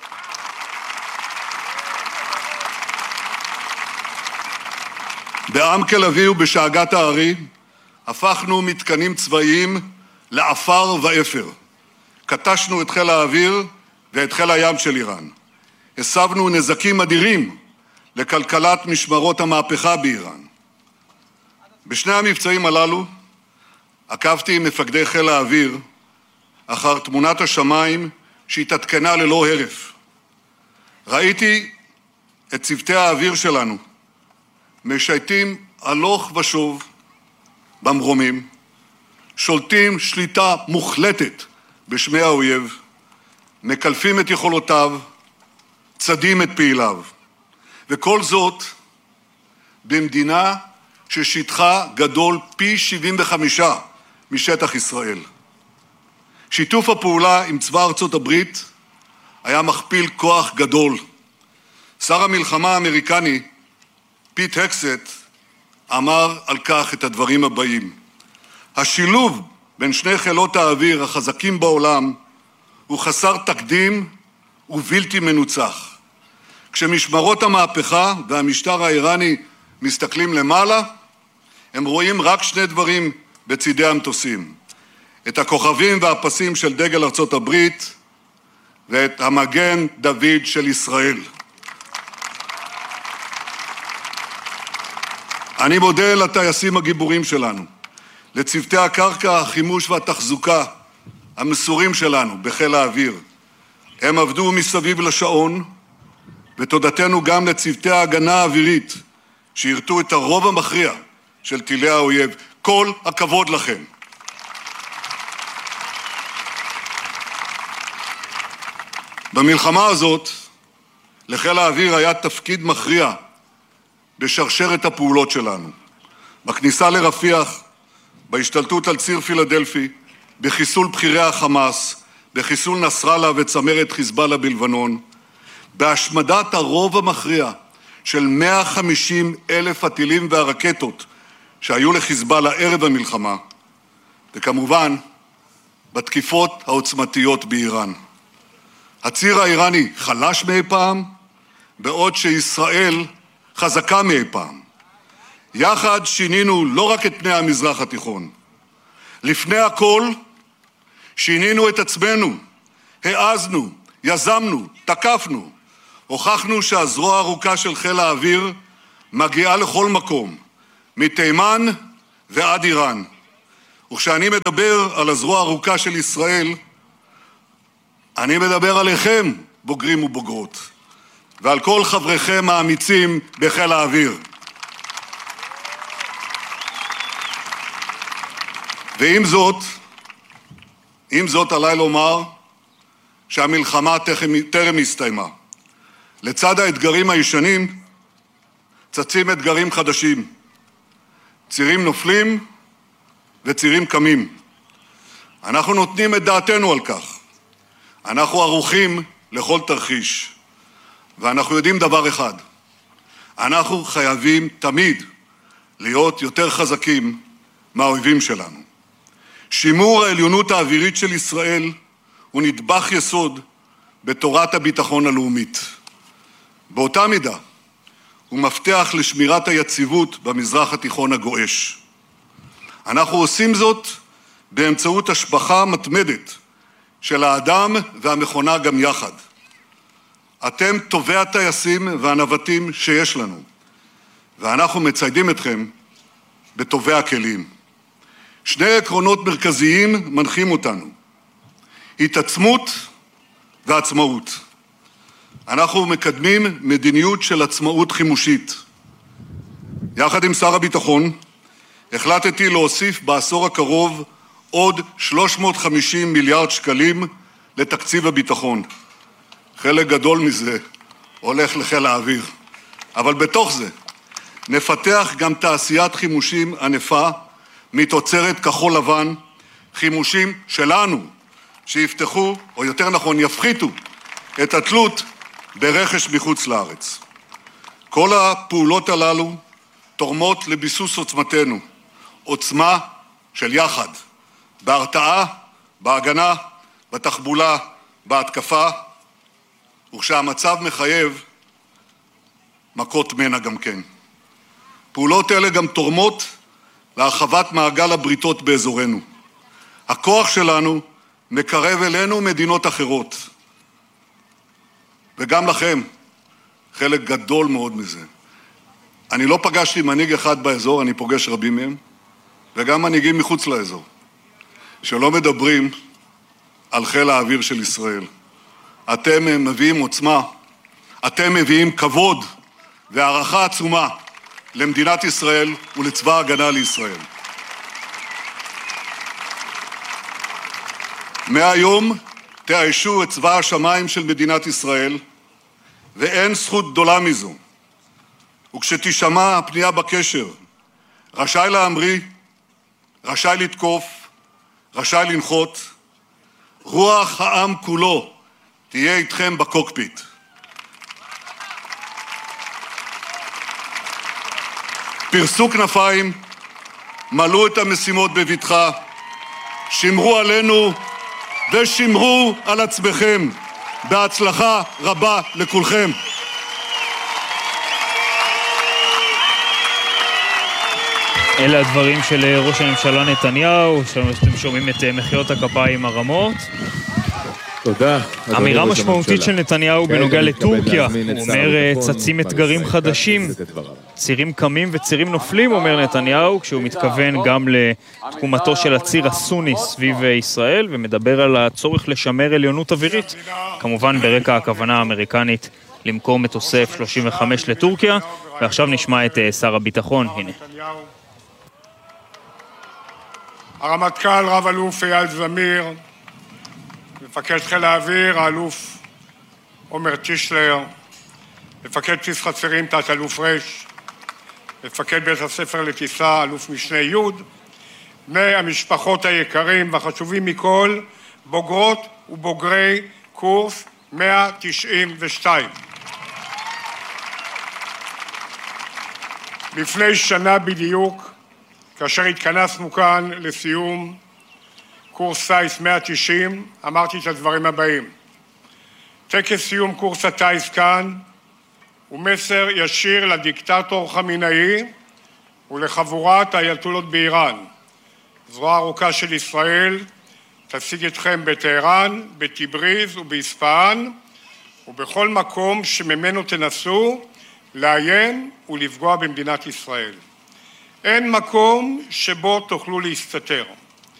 בעם כלבי ובשאגת הארי הפכנו מתקנים צבאיים לעפר ואפר. קטשנו את חיל האוויר ואת חיל הים של איראן. הסבנו נזקים אדירים לכלכלת משמרות המהפכה באיראן. בשני המבצעים הללו עקבתי עם מפקדי חיל האוויר אחר תמונת השמיים שהתעדכנה ללא הרף. ראיתי את צוותי האוויר שלנו משייטים הלוך ושוב במרומים, שולטים שליטה מוחלטת בשמי האויב, מקלפים את יכולותיו, צדים את פעיליו. וכל זאת במדינה ששטחה גדול פי שבעים וחמישה משטח ישראל. שיתוף הפעולה עם צבא ארצות הברית היה מכפיל כוח גדול. שר המלחמה האמריקני פיט הקסט אמר על כך את הדברים הבאים: השילוב בין שני חילות האוויר החזקים בעולם הוא חסר תקדים ובלתי מנוצח. כשמשמרות המהפכה והמשטר האיראני מסתכלים למעלה, הם רואים רק שני דברים בצידי המטוסים: את הכוכבים והפסים של דגל ארצות הברית ואת המגן דוד של ישראל. אני מודה לטייסים הגיבורים שלנו, לצוותי הקרקע, החימוש והתחזוקה המסורים שלנו בחיל האוויר. הם עבדו מסביב לשעון, ותודתנו גם לצוותי ההגנה האווירית שירתו את הרוב המכריע של טילי האויב. כל הכבוד לכם. במלחמה הזאת לחיל האוויר היה תפקיד מכריע בשרשרת הפעולות שלנו. בכניסה לרפיח, בהשתלטות על ציר פילדלפי, בחיסול בכירי החמאס, בחיסול נסראללה וצמרת חיזבאללה בלבנון, בהשמדת הרוב המכריע של מאה וחמישים אלף הטילים והרקטות שהיו לחיזבאללה ערב המלחמה, וכמובן בתקיפות העוצמתיות באיראן. הציר האיראני חלש מאי פעם, בעוד שישראל חזקה מאי פעם. יחד שינינו לא רק את פני המזרח התיכון. לפני הכל שינינו את עצמנו, העזנו, יזמנו, תקפנו. הוכחנו שהזרוע הארוכה של חיל האוויר מגיעה לכל מקום, מתימן ועד איראן. וכשאני מדבר על הזרוע הארוכה של ישראל, אני מדבר עליכם, בוגרים ובוגרות, ועל כל חבריכם האמיצים בחיל האוויר. ועם זאת, עם זאת עליי לומר שהמלחמה טרם הסתיימה. לצד האתגרים הישנים, צצים אתגרים חדשים. צירים נופלים וצירים קמים. אנחנו נותנים את דעתנו על כך. אנחנו ערוכים לכל תרחיש. ואנחנו יודעים דבר אחד. אנחנו חייבים תמיד להיות יותר חזקים מהאויבים שלנו. שימור העליונות האווירית של ישראל הוא נדבך יסוד בתורת הביטחון הלאומית. באותה מידה הוא מפתח לשמירת היציבות במזרח התיכון הגועש. אנחנו עושים זאת באמצעות השבחה מתמדת של האדם והמכונה גם יחד. אתם טובי הטייסים והנווטים שיש לנו, ואנחנו מציידים אתכם בטובי הכלים. שני עקרונות מרכזיים מנחים אותנו, התעצמות ועצמאות. אנחנו מקדמים מדיניות של עצמאות חימושית. יחד עם שר הביטחון, החלטתי להוסיף בעשור הקרוב עוד שלוש מאות וחמישים מיליארד שקלים לתקציב הביטחון. חלק גדול מזה הולך לחיל האוויר. אבל בתוך זה נפתח גם תעשיית חימושים ענפה מתוצרת כחול לבן, חימושים שלנו שיפתחו, או יותר נכון יפחיתו, את התלות ברכש מחוץ לארץ. כל הפעולות הללו תורמות לביסוס עוצמתנו, עוצמה של יחד, בהרתעה, בהגנה, בתחבולה, בהתקפה, וכשהמצב מחייב, מכות מנע גם כן. פעולות אלה גם תורמות להרחבת מעגל הבריתות באזורנו. הכוח שלנו מקרב אלינו מדינות אחרות. וגם לכם, חלק גדול מאוד מזה. אני לא פגשתי מנהיג אחד באזור, אני פוגש רבים מהם, וגם מנהיגים מחוץ לאזור, שלא מדברים על חיל האוויר של ישראל. אתם מביאים עוצמה, אתם מביאים כבוד והערכה עצומה למדינת ישראל ולצבא ההגנה לישראל. מהיום תאיישו את צבא השמיים של מדינת ישראל, ואין זכות גדולה מזו. וכשתשמע הפנייה בקשר, רשאי להמריא, רשאי לתקוף, רשאי לנחות, רוח העם כולו תהיה איתכם בקוקפיט. פרסו כנפיים, מלאו את המשימות בבטחה, שמרו עלינו ושמרו על עצמכם. בהצלחה רבה לכולכם. אלה הדברים של ראש הממשלה נתניהו, שאתם שומעים את מחיאות הכפיים הרמות. תודה. אמירה משמעותית של נתניהו בנוגע לטורקיה. הוא אומר, צצים אתגרים חדשים, צירים קמים וצירים נופלים, אומר נתניהו, כשהוא מתכוון גם לתקומתו של הציר הסוני סביב ישראל, ומדבר על הצורך לשמר עליונות אווירית. כמובן ברקע הכוונה האמריקנית למכור מטוסי אף שלושים וחמש לטורקיה, ועכשיו נשמע את שר הביטחון, הנה. הרמטכ"ל רב אלוף אייל זמיר, מפקד חיל האוויר, האלוף עומר טישלר, מפקד בסיס חצרים, תת אלוף רש, מפקד בית הספר לטיסה, אלוף משנה י', מהמשפחות היקרים והחשובים מכל, בוגרות ובוגרי קורס מאה תשעים ושתיים. לפני שנה בדיוק, כאשר התכנסנו כאן לסיום קורס טייס מאה תשעים, אמרתי את הדברים הבאים. טקס סיום קורס הטייס כאן הוא מסר ישיר לדיקטטור חמינאי ולחבורת האייתולות באיראן. זרוע ארוכה של ישראל תשיג אתכם בטהרן, בטיבריז ובאספהאן, ובכל מקום שממנו תנסו לעיין ולפגוע במדינת ישראל. אין מקום שבו תוכלו להסתתר.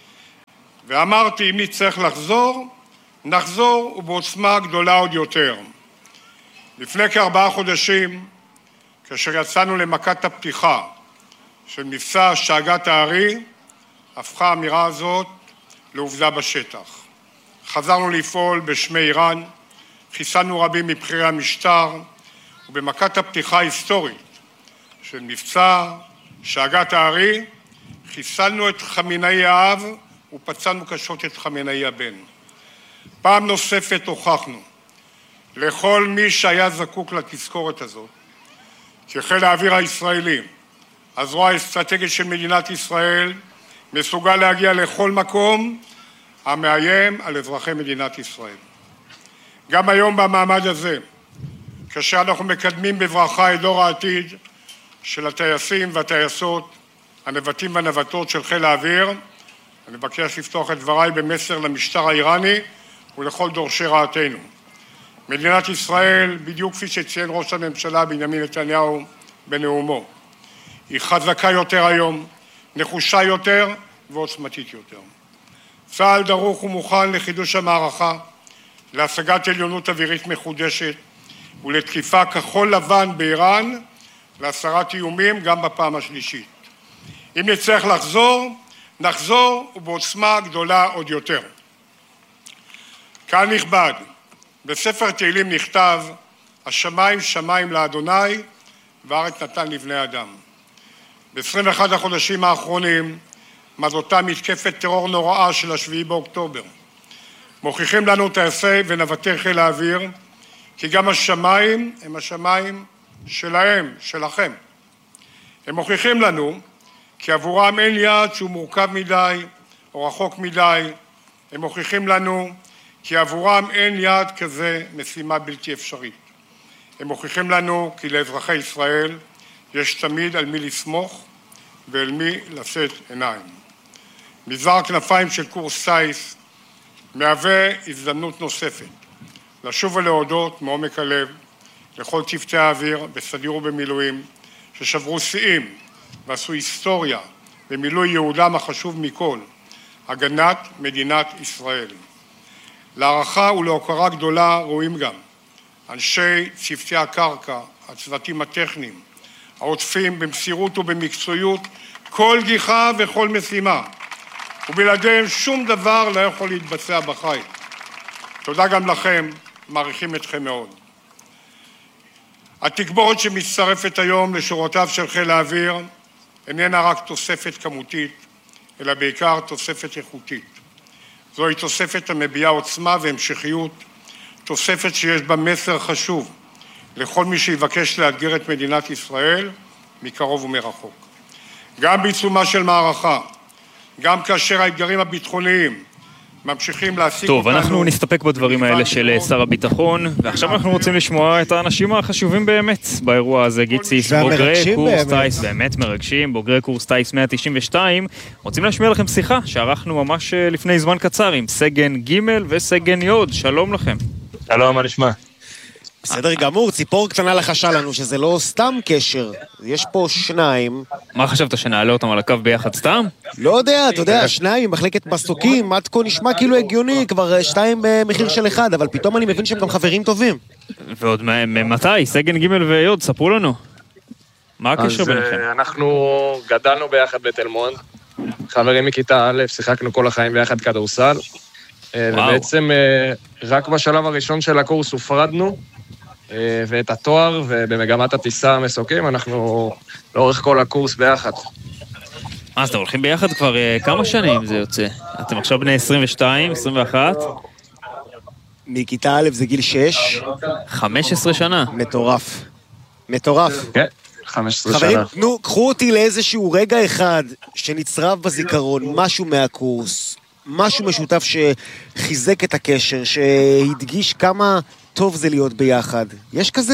ואמרתי, אם נצטרך לחזור, נחזור ובעוצמה גדולה עוד יותר. לפני כארבעה חודשים, כאשר יצאנו למכת הפתיחה של מבצע שאגת הארי, הפכה האמירה הזאת לעובדה בשטח. חזרנו לפעול בשמי איראן, חיסלנו רבים מבחירי המשטר, ובמכת הפתיחה ההיסטורית של מבצע שאגת הארי, חיסלנו את חמינאי האב ופצענו קשות את חמינאי הבן. פעם נוספת הוכחנו לכל מי שהיה זקוק לתזכורת הזאת, שחיל האוויר הישראלי, הזרוע האסטרטגית של מדינת ישראל, מסוגל להגיע לכל מקום המאיים על אזרחי מדינת ישראל. גם היום במעמד הזה, כאשר אנחנו מקדמים בברכה את דור העתיד של הטייסים והטייסות, הנווטים והנווטות של חיל האוויר, אני מבקש לפתוח את דבריי במסר למשטר האיראני ולכל דורשי רעתנו. מדינת ישראל, בדיוק כפי שציין ראש הממשלה בנימין נתניהו בנאומו, היא חזקה יותר היום, נחושה יותר ועוצמתית יותר. צה"ל דרוך ומוכן לחידוש המערכה, להשגת עליונות אווירית מחודשת ולתקיפה כחול לבן באיראן, להסרת איומים גם בפעם השלישית. אם נצטרך לחזור, נחזור ובעוצמה גדולה עוד יותר. קהל נכבד, בספר תהילים נכתב, השמיים שמיים לאדוני והארץ נתן לבני אדם. ב-עשרים ואחד החודשים האחרונים, מאז אותה מתקפת טרור נוראה של השביעי באוקטובר, מוכיחים לנו טייסי ונווטי חיל האוויר, כי גם השמיים הם השמיים שלהם, שלכם. הם מוכיחים לנו כי עבורם אין יעד שהוא מורכב מדי או רחוק מדי. הם מוכיחים לנו כי עבורם אין יעד כזה משימה בלתי אפשרית. הם מוכיחים לנו כי לאזרחי ישראל יש תמיד על מי לסמוך ואל מי לשאת עיניים. מזער כנפיים של קורס טייס מהווה הזדמנות נוספת לשוב ולהודות מעומק הלב לכל צוותי האוויר בסדיר ובמילואים ששברו שיאים ועשו היסטוריה במילוי יהודם החשוב מכל, הגנת מדינת ישראל. להערכה ולהוקרה גדולה רואים גם אנשי צוותי הקרקע, הצוותים הטכניים, העוטפים במסירות ובמקצועיות כל גיחה וכל משימה, ובלעדיהם שום דבר לא יכול להתבצע בחי. תודה גם לכם, מעריכים אתכם מאוד. התגבורת שמצטרפת היום לשורותיו של חיל האוויר איננה רק תוספת כמותית, אלא בעיקר תוספת איכותית. זוהי תוספת המביעה עוצמה והמשכיות, תוספת שיש בה מסר חשוב לכל מי שיבקש לאתגר את מדינת ישראל מקרוב ומרחוק. גם בעיצומה של מערכה, גם כאשר האתגרים הביטחוניים ממשיכים להשיג טוב, אותנו... אנחנו נסתפק בדברים האלה של שר הביטחון, ועכשיו אנחנו רוצים לשמוע את האנשים החשובים באמת באירוע הזה. גיציס, בוגרי קורס טייס, באמת מרגשים, בוגרי קורס טייס מאה תשעים ושתיים, רוצים להשמיע לכם שיחה שערכנו ממש לפני זמן קצר עם סגן ג' וסגן י'. שלום לכם. שלום, מה נשמע? בסדר גמור, ציפור קטנה לחשה לנו שזה לא סתם קשר, יש פה שניים. מה חשבת, שנעלה אותם על הקו ביחד סתם? לא יודע, אתה יודע, שניים, מחלקת מסוקים, עד כה נשמע כאילו הגיוני, כבר שתיים במחיר של אחד, אבל פתאום אני מבין שהם גם חברים טובים. ועוד מתי? סגן ג' ויוד, ספרו לנו. מה הקשר ביניכם? אז אנחנו גדלנו ביחד בתל מונד, חברים מכיתה א', שיחקנו כל החיים ביחד כדורסל, ובעצם רק בשלב הראשון של הקורס הופרדנו, ואת התואר, ובמגמת הטיסה המסוקים, אנחנו לאורך כל הקורס ביחד. מה, אז אתם הולכים ביחד כבר כמה שנים זה יוצא? אתם עכשיו בני עשרים ושתיים, עשרים ואחת? מכיתה א' זה גיל שש. חמש עשרה שנה. מטורף. מטורף. כן, חמש עשרה שנה. חברים, נו, קחו אותי לאיזשהו רגע אחד שנצרב בזיכרון, משהו מהקורס, משהו משותף שחיזק את הקשר, שהדגיש כמה טוב זה להיות ביחד. יש כזה?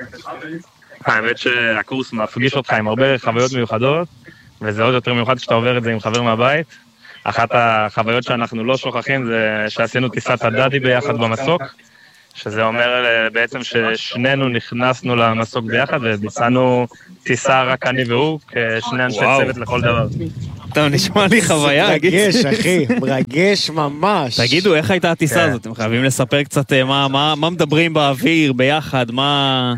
האמת שהקורס מפגיש אותך עם הרבה חוויות מיוחדות, וזה עוד יותר מיוחד כשאתה עובר את זה עם חבר מהבית. אחת החוויות שאנחנו לא שוכחים זה שעשינו טיסת הדדי ביחד במסוק, שזה אומר בעצם ששנינו נכנסנו למסוק ביחד, וביצענו טיסה רק אני והוא, כשני אנשי צוות לכל דבר. אתה נשמע לי חוויה. מרגש, אחי, מרגש ממש. תגידו, איך הייתה הטיסה הזאת? אתם חייבים לספר קצת מה מדברים באוויר, ביחד, מה...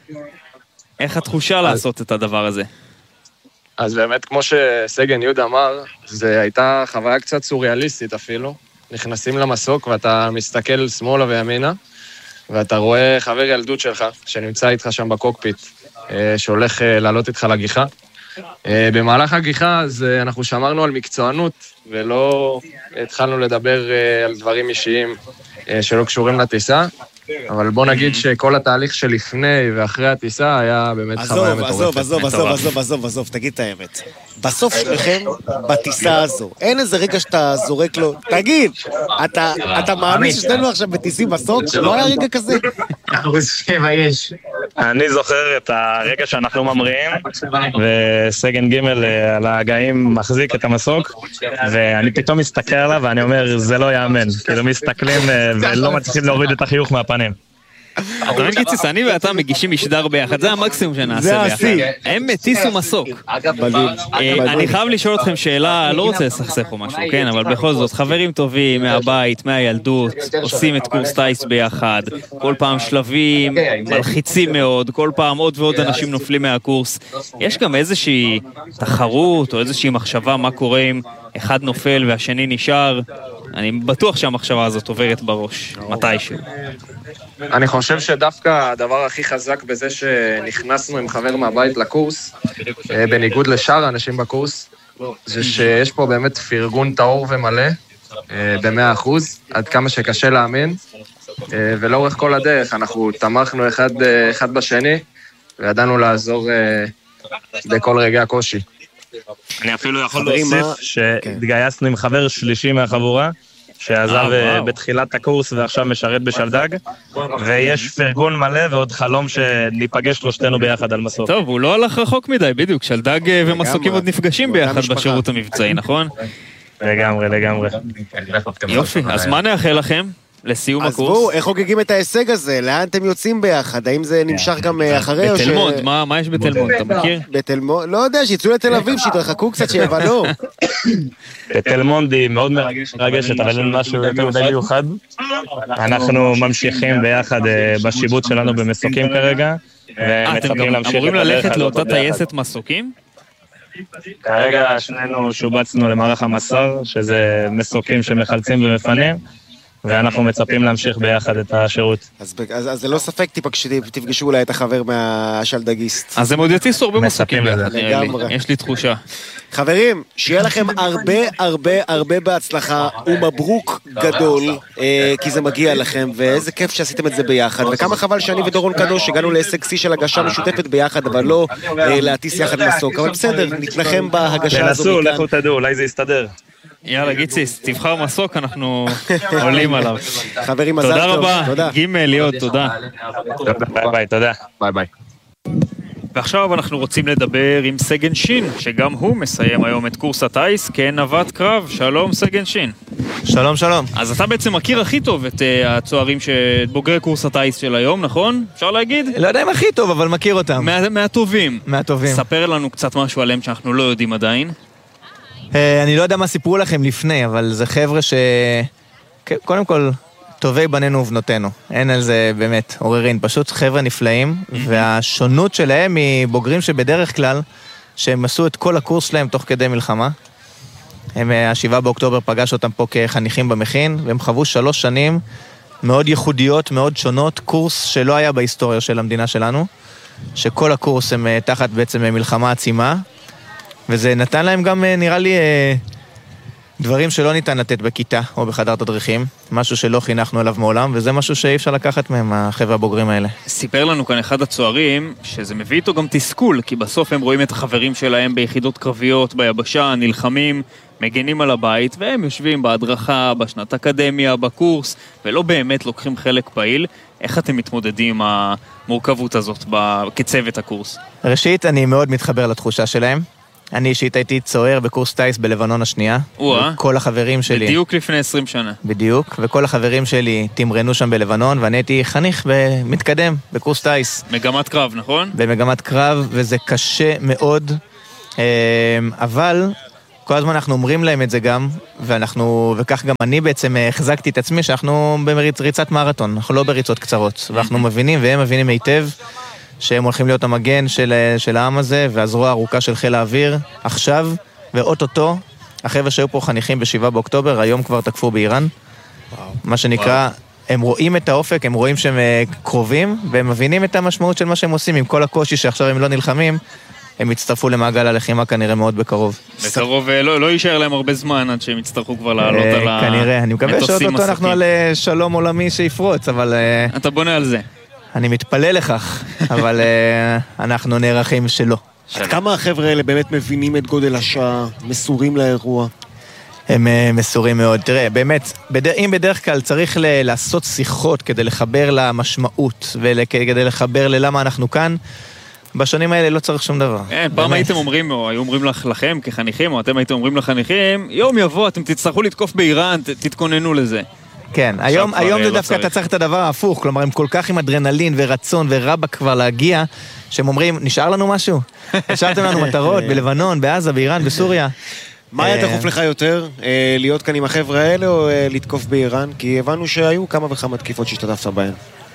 איך התחושה לעשות את הדבר הזה? אז באמת, כמו שסגן יהודה אמר, זו הייתה חוויה קצת סוריאליסטית אפילו. נכנסים למסוק ואתה מסתכל שמאלה וימינה, ואתה רואה חבר ילדות שלך, שנמצא איתך שם בקוקפיט, שהולך לעלות איתך לגיחה. במהלך הגיחה, אז אנחנו שמרנו על מקצוענות, ולא התחלנו לדבר על דברים אישיים שלא קשורים לטיסה. אבל בוא נגיד שכל התהליך שלפני ואחרי הטיסה היה באמת חוויה מטורפת. עזוב, עזוב, עזוב, עזוב, עזוב, עזוב, תגיד את האמת. בסוף שלכם, בטיסה הזו, אין איזה רגע שאתה זורק לו, תגיד, אתה מאמין ששנינו עכשיו בטיסים בסוף? לא היה רגע כזה? שבע יש. אני זוכר את הרגע שאנחנו ממריאים, וסגן ג' על ההגאים מחזיק את המסוק, ואני פתאום מסתכל עליו ואני אומר, זה לא יאמן. כאילו מסתכלים ולא מצליחים להוריד את החיוך מהפנים. אתה מבין קיציס, אני ואתה מגישים משדר ביחד, זה המקסימום שנעשה ביחד. הם מטיסו מסוק. אני חייב לשאול אתכם שאלה, לא רוצה לסכסך או משהו, כן, אבל בכל זאת, חברים טובים מהבית, מהילדות, עושים את קורס טייס ביחד, כל פעם שלבים, מלחיצים מאוד, כל פעם עוד ועוד אנשים נופלים מהקורס. יש גם איזושהי תחרות או איזושהי מחשבה מה קורה אם אחד נופל והשני נשאר. אני בטוח שהמחשבה הזאת עוברת בראש, מתישהו. אני חושב שדווקא הדבר הכי חזק בזה שנכנסנו עם חבר מהבית לקורס, בניגוד לשאר האנשים בקורס, זה שיש פה באמת פרגון טהור ומלא, במאה אחוז, עד כמה שקשה להאמין, ולאורך כל הדרך אנחנו תמכנו אחד, אחד בשני, וידענו לעזור בכל רגעי הקושי. אני אפילו יכול להוסיף שהתגייסנו עם חבר שלישי מהחבורה, שעזב בתחילת הקורס ועכשיו משרת בשלדג, ויש פרגון מלא ועוד חלום שניפגש שלושתנו ביחד על מסוק. טוב, הוא לא הלך רחוק מדי, בדיוק, שלדג ומסוקים עוד נפגשים ביחד בשירות המבצעי, נכון? לגמרי, לגמרי. יופי, אז מה נאחל לכם? לסיום הקורס. אז בואו, איך חוגגים את ההישג הזה? לאן אתם יוצאים ביחד? האם זה נמשך גם אחרי או ש... בתלמוד, מה יש בתלמוד? אתה מכיר? בתלמוד, לא יודע, שיצאו לתל אביב, שיתרחקו קצת, שיבנו. בתלמוד היא מאוד מרגשת, אבל אין משהו יותר מדי מיוחד. אנחנו ממשיכים ביחד בשיבוץ שלנו במסוקים כרגע, ומצפים להמשיך... אמורים ללכת לאותה טייסת מסוקים? כרגע שנינו שובצנו למערך המסר, שזה מסוקים שמחלצים ומפנים, ואנחנו מצפים להמשיך ביחד את השירות. אז, אז, אז זה לא ספק תפגשו אולי את החבר מהשלדגיסט. אז הם עוד יטיסו הרבה מסוקים ביחד, יש לי תחושה. חברים, שיהיה לכם הרבה הרבה הרבה בהצלחה ומברוק גדול, אה, כי זה מגיע לכם, ואיזה כיף שעשיתם את זה ביחד, וכמה חבל שאני ודורון קדוש הגענו להישג שיא של הגשה משותפת ביחד, אבל לא אה, להטיס יחד מסוק, אבל בסדר, נתנחם בהגשה הזו. תנסו, לכו תדעו, אולי זה יסתדר. יאללה, גיציס, תבחר מסוק, אנחנו עולים עליו. חברים, מזל טוב. תודה רבה, ג' ליאוד, תודה. ביי ביי, תודה. ביי ביי. ועכשיו אנחנו רוצים לדבר עם סגן שין, שגם הוא מסיים היום את קורס הטייס כנווט קרב. שלום סגן שין. שלום, שלום. אז אתה בעצם מכיר הכי טוב את uh, הצוערים שבוגרי קורס הטייס של היום, נכון? אפשר להגיד? לא יודע אם הכי טוב, אבל מכיר אותם. מה, מהטובים. מהטובים. ספר לנו קצת משהו עליהם שאנחנו לא יודעים עדיין. אני לא יודע מה סיפרו לכם לפני, אבל זה חבר'ה ש... קודם כל, טובי בנינו ובנותינו. אין על זה באמת עוררין. פשוט חבר'ה נפלאים, והשונות שלהם היא בוגרים שבדרך כלל, שהם עשו את כל הקורס שלהם תוך כדי מלחמה. הם, השבעה באוקטובר פגש אותם פה כחניכים במכין, והם חוו שלוש שנים מאוד ייחודיות, מאוד שונות, קורס שלא היה בהיסטוריה של המדינה שלנו, שכל הקורס הם תחת בעצם מלחמה עצימה, וזה נתן להם גם, נראה לי, דברים שלא ניתן לתת בכיתה או בחדר תדריכים, משהו שלא חינכנו אליו מעולם, וזה משהו שאי אפשר לקחת מהם, החבר'ה הבוגרים האלה. סיפר לנו כאן אחד הצוערים, שזה מביא איתו גם תסכול, כי בסוף הם רואים את החברים שלהם ביחידות קרביות, ביבשה, נלחמים, מגנים על הבית, והם יושבים בהדרכה, בשנת אקדמיה, בקורס, ולא באמת לוקחים חלק פעיל. איך אתם מתמודדים עם המורכבות הזאת כצוות הקורס? ראשית, אני מאוד מתחבר לתחושה שלהם. אני אישית הייתי צוער בקורס טייס בלבנון השנייה. כל החברים שלי... בדיוק לפני עשרים שנה. בדיוק, וכל החברים שלי תמרנו שם בלבנון, ואני הייתי חניך ומתקדם בקורס טייס. מגמת קרב, נכון? במגמת קרב, וזה קשה מאוד. אבל כל הזמן אנחנו אומרים להם את זה גם, ואנחנו, וכך גם אני בעצם החזקתי את עצמי, שאנחנו בריצת מרתון, אנחנו לא בריצות קצרות, ואנחנו מבינים, והם מבינים היטב, שהם הולכים להיות המגן של, של העם הזה, והזרוע הארוכה של חיל האוויר, עכשיו, ואוטוטו, החבר'ה שהיו פה חניכים בשבעה באוקטובר, היום כבר תקפו באיראן, וואו. מה שנקרא, וואו. הם רואים את האופק, הם רואים שהם קרובים, והם מבינים את המשמעות של מה שהם עושים, עם כל הקושי שעכשיו הם לא נלחמים, הם יצטרפו למעגל הלחימה כנראה מאוד בקרוב. בקרוב לא, לא יישאר להם הרבה זמן עד שהם יצטרכו כבר לעלות על המטוסים. כנראה, אני מקווה שעוד אותו אנחנו על שלום עולמי שיפרוץ, אבל... אתה בונה על זה. אני מתפלל לכך, אבל אנחנו נערכים שלא. עד כמה החבר'ה האלה באמת מבינים את גודל השעה, מסורים לאירוע? הם מסורים מאוד. תראה, באמת, אם בדרך כלל צריך לעשות שיחות כדי לחבר למשמעות, וכדי לחבר ללמה אנחנו כאן, בשנים האלה לא צריך שום דבר. פעם הייתם אומרים, או היו אומרים לכם כחניכים, או אתם הייתם אומרים לחניכים, יום יבוא, אתם תצטרכו לתקוף באיראן, תתכוננו לזה. כן, היום, היום זה דווקא אתה צריך את הדבר ההפוך, כלומר, הם כל כך עם אדרנלין ורצון ורבק כבר להגיע, שהם אומרים, נשאר לנו משהו? נשארתם לנו מטרות בלבנון, בעזה, באיראן, בסוריה. מה היה דחוף לך יותר, להיות כאן עם החבר'ה האלה או לתקוף באיראן? כי הבנו שהיו כמה וכמה תקיפות שהשתתפת בהן.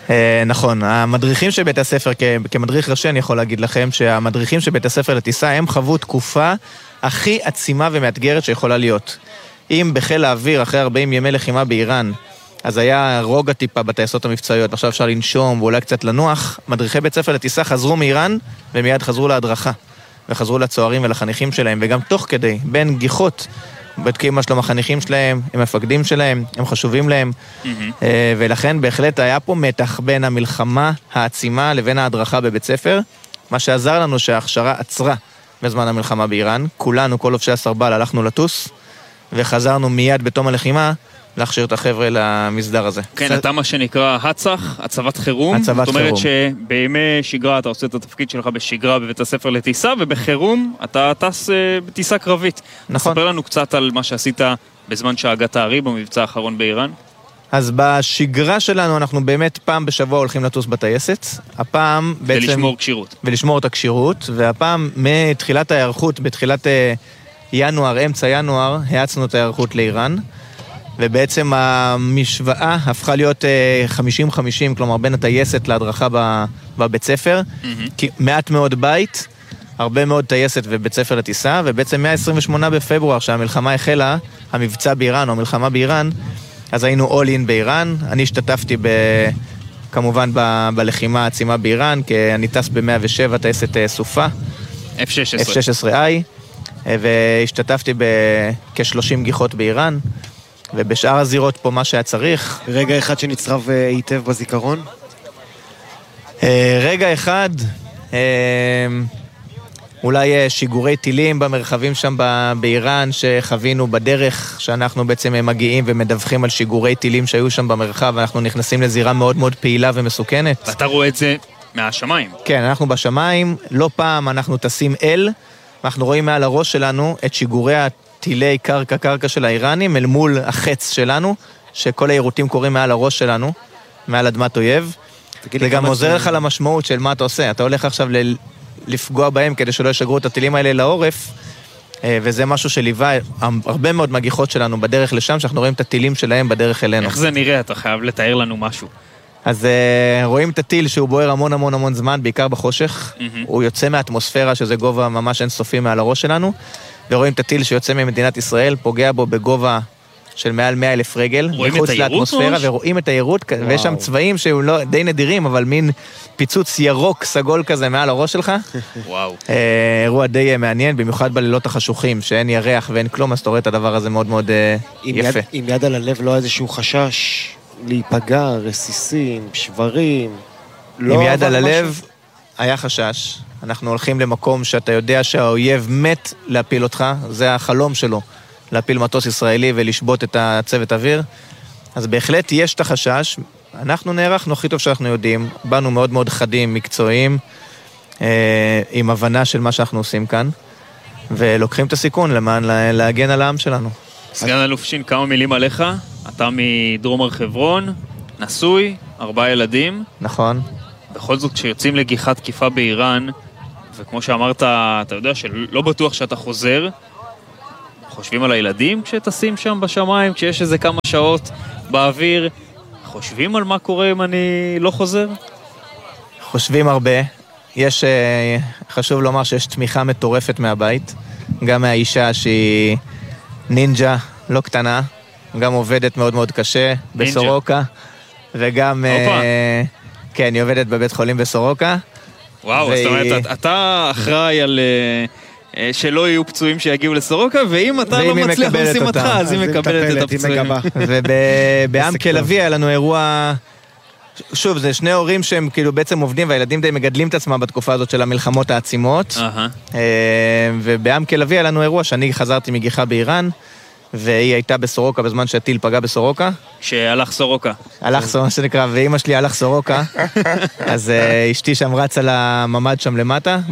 נכון, המדריכים של בית הספר, כמדריך ראשי אני יכול להגיד לכם, שהמדריכים של בית הספר לטיסה הם חוו תקופה הכי עצימה ומאתגרת שיכולה להיות. אם בחיל האוויר אחרי ארבעים ימי לחימה באיראן, אז היה רוגע טיפה בטייסות המבצעיות, עכשיו אפשר לנשום ואולי קצת לנוח, מדריכי בית ספר לטיסה חזרו מאיראן ומיד חזרו להדרכה, וחזרו לצוערים ולחניכים שלהם, וגם תוך כדי, בין גיחות, בדקים מה שלום החניכים שלהם, הם מפקדים שלהם, הם חשובים להם, mm-hmm. ולכן בהחלט היה פה מתח בין המלחמה העצימה לבין ההדרכה בבית ספר, מה שעזר לנו שההכשרה עצרה בזמן המלחמה באיראן, כולנו, כל לובשי הסרבל, הלכנו לטוס, וחזרנו מיד בתום הלחימה, להכשיר את החבר'ה למסדר הזה. כן, אתה מה שנקרא הצח, הצבת חירום. הצבת חירום. זאת אומרת שבימי שגרה אתה עושה את התפקיד שלך בשגרה בבית הספר לטיסה, ובחירום אתה טס בטיסה קרבית. נכון. תספר לנו קצת על מה שעשית בזמן שהגעת הארי במבצע האחרון באיראן. אז בשגרה שלנו אנחנו באמת פעם בשבוע הולכים לטוס בטייסת. הפעם בעצם... ולשמור קשירות. ולשמור את הקשירות, והפעם מתחילת ההיערכות, בתחילת ינואר, אמצע ינואר, העצנו את ההיערכות לאיראן. ובעצם המשוואה הפכה להיות חמישים חמישים, כלומר בין הטייסת להדרכה בבית ספר, כי מעט מאוד בית, הרבה מאוד טייסת ובית ספר לטיסה, ובעצם מה-עשרים ושמונה בפברואר שהמלחמה החלה, המבצע באיראן או המלחמה באיראן, אז היינו all in באיראן, אני השתתפתי ב... כמובן ב... בלחימה העצימה באיראן, כי אני טס ב-מאה ושבע טייסת סופה, אף שש עשרה. אף שש עשרה איי, והשתתפתי בכ-שלושים גיחות באיראן, ובשאר הזירות פה מה שהיה צריך. רגע אחד שנצרב היטב בזיכרון? רגע אחד, אולי שיגורי טילים במרחבים שם באיראן שחווינו בדרך, שאנחנו בעצם מגיעים ומדווחים על שיגורי טילים שהיו שם במרחב, ואנחנו נכנסים לזירה מאוד מאוד פעילה ומסוכנת. ואתה רואה את זה מהשמיים. כן, אנחנו בשמיים, לא פעם אנחנו טסים אל, ואנחנו רואים מעל הראש שלנו את שיגורי טילי קרקע קרקע של האיראנים אל מול החץ שלנו, שכל העירותים קורים מעל הראש שלנו, מעל אדמת אויב. זה גם עוזר לך למשמעות של מה אתה עושה. אתה הולך עכשיו ל- לפגוע בהם כדי שלא ישגרו את הטילים האלה לעורף, וזה משהו שליווה הרבה מאוד מגיחות שלנו בדרך לשם, שאנחנו רואים את הטילים שלהם בדרך אלינו. איך זה נראה? אתה חייב לתאר לנו משהו. אז uh, רואים את הטיל שהוא בוער המון המון המון זמן, בעיקר בחושך. Mm-hmm. הוא יוצא מהאטמוספירה, שזה גובה ממש אינסופי מעל הראש שלנו, ורואים את הטיל שיוצא ממדינת ישראל, פוגע בו בגובה של מעל מאה אלף רגל, מחוץ לאטמוספירה, ורואים את היירוט, ויש שם צבעים שהם לא, די נדירים, אבל מין פיצוץ ירוק סגול כזה מעל הראש שלך. וואו. Uh, אירוע די מעניין, במיוחד בלילות החשוכים, שאין ירח ואין כלום, אז אתה רואה את הדבר הזה מאוד מאוד uh, יפה. יד, עם יד על הלב לא איזשהו חשש להיפגע, רסיסים, שברים. לא עם יד על הלב משהו? היה חשש. אנחנו הולכים למקום שאתה יודע שהאויב מת להפיל אותך, זה החלום שלו, להפיל מטוס ישראלי ולשבות את הצוות אוויר. אז בהחלט יש את החשש. אנחנו נערכנו הכי טוב שאנחנו יודעים, באנו מאוד מאוד חדים, מקצועיים, אה, עם הבנה של מה שאנחנו עושים כאן, ולוקחים את הסיכון למען להגן על העם שלנו. סגן אלוף שין, כמה מילים עליך? אתה מדרום הר חברון, נשוי, ארבעה ילדים. נכון. בכל זאת, כשיוצאים לגיחת תקיפה באיראן, וכמו שאמרת, אתה יודע שלא בטוח שאתה חוזר, חושבים על הילדים כשטסים שם בשמיים, כשיש איזה כמה שעות באוויר? חושבים על מה קורה אם אני לא חוזר? חושבים הרבה. יש, חשוב לומר שיש תמיכה מטורפת מהבית, גם מהאישה שהיא נינג'ה, לא קטנה, גם עובדת מאוד מאוד קשה בסורוקה, וגם, כן, היא עובדת בבית חולים בסורוקה. וואו, זאת אומרת, אתה אחראי על שלא יהיו פצועים שיגיעו לסורוקה, ואם אתה לא מצליח במשימתך, אז היא מקבלת את הפצועים. ובעם כלבי היה לנו אירוע... שוב, זה שני הורים שהם כאילו בעצם עובדים, והילדים די מגדלים את עצמם בתקופה הזאת של המלחמות העצימות. ובעם כלבי היה לנו אירוע שאני חזרתי מגיחה באיראן, והיא הייתה בסורוקה בזמן שהטיל פגע בסורוקה. שהלך סורוקה. הלך סורוקה, שנקרא, ואמא שלי הלך סורוקה. אז אשתי שם רץ על הממד שם למטה.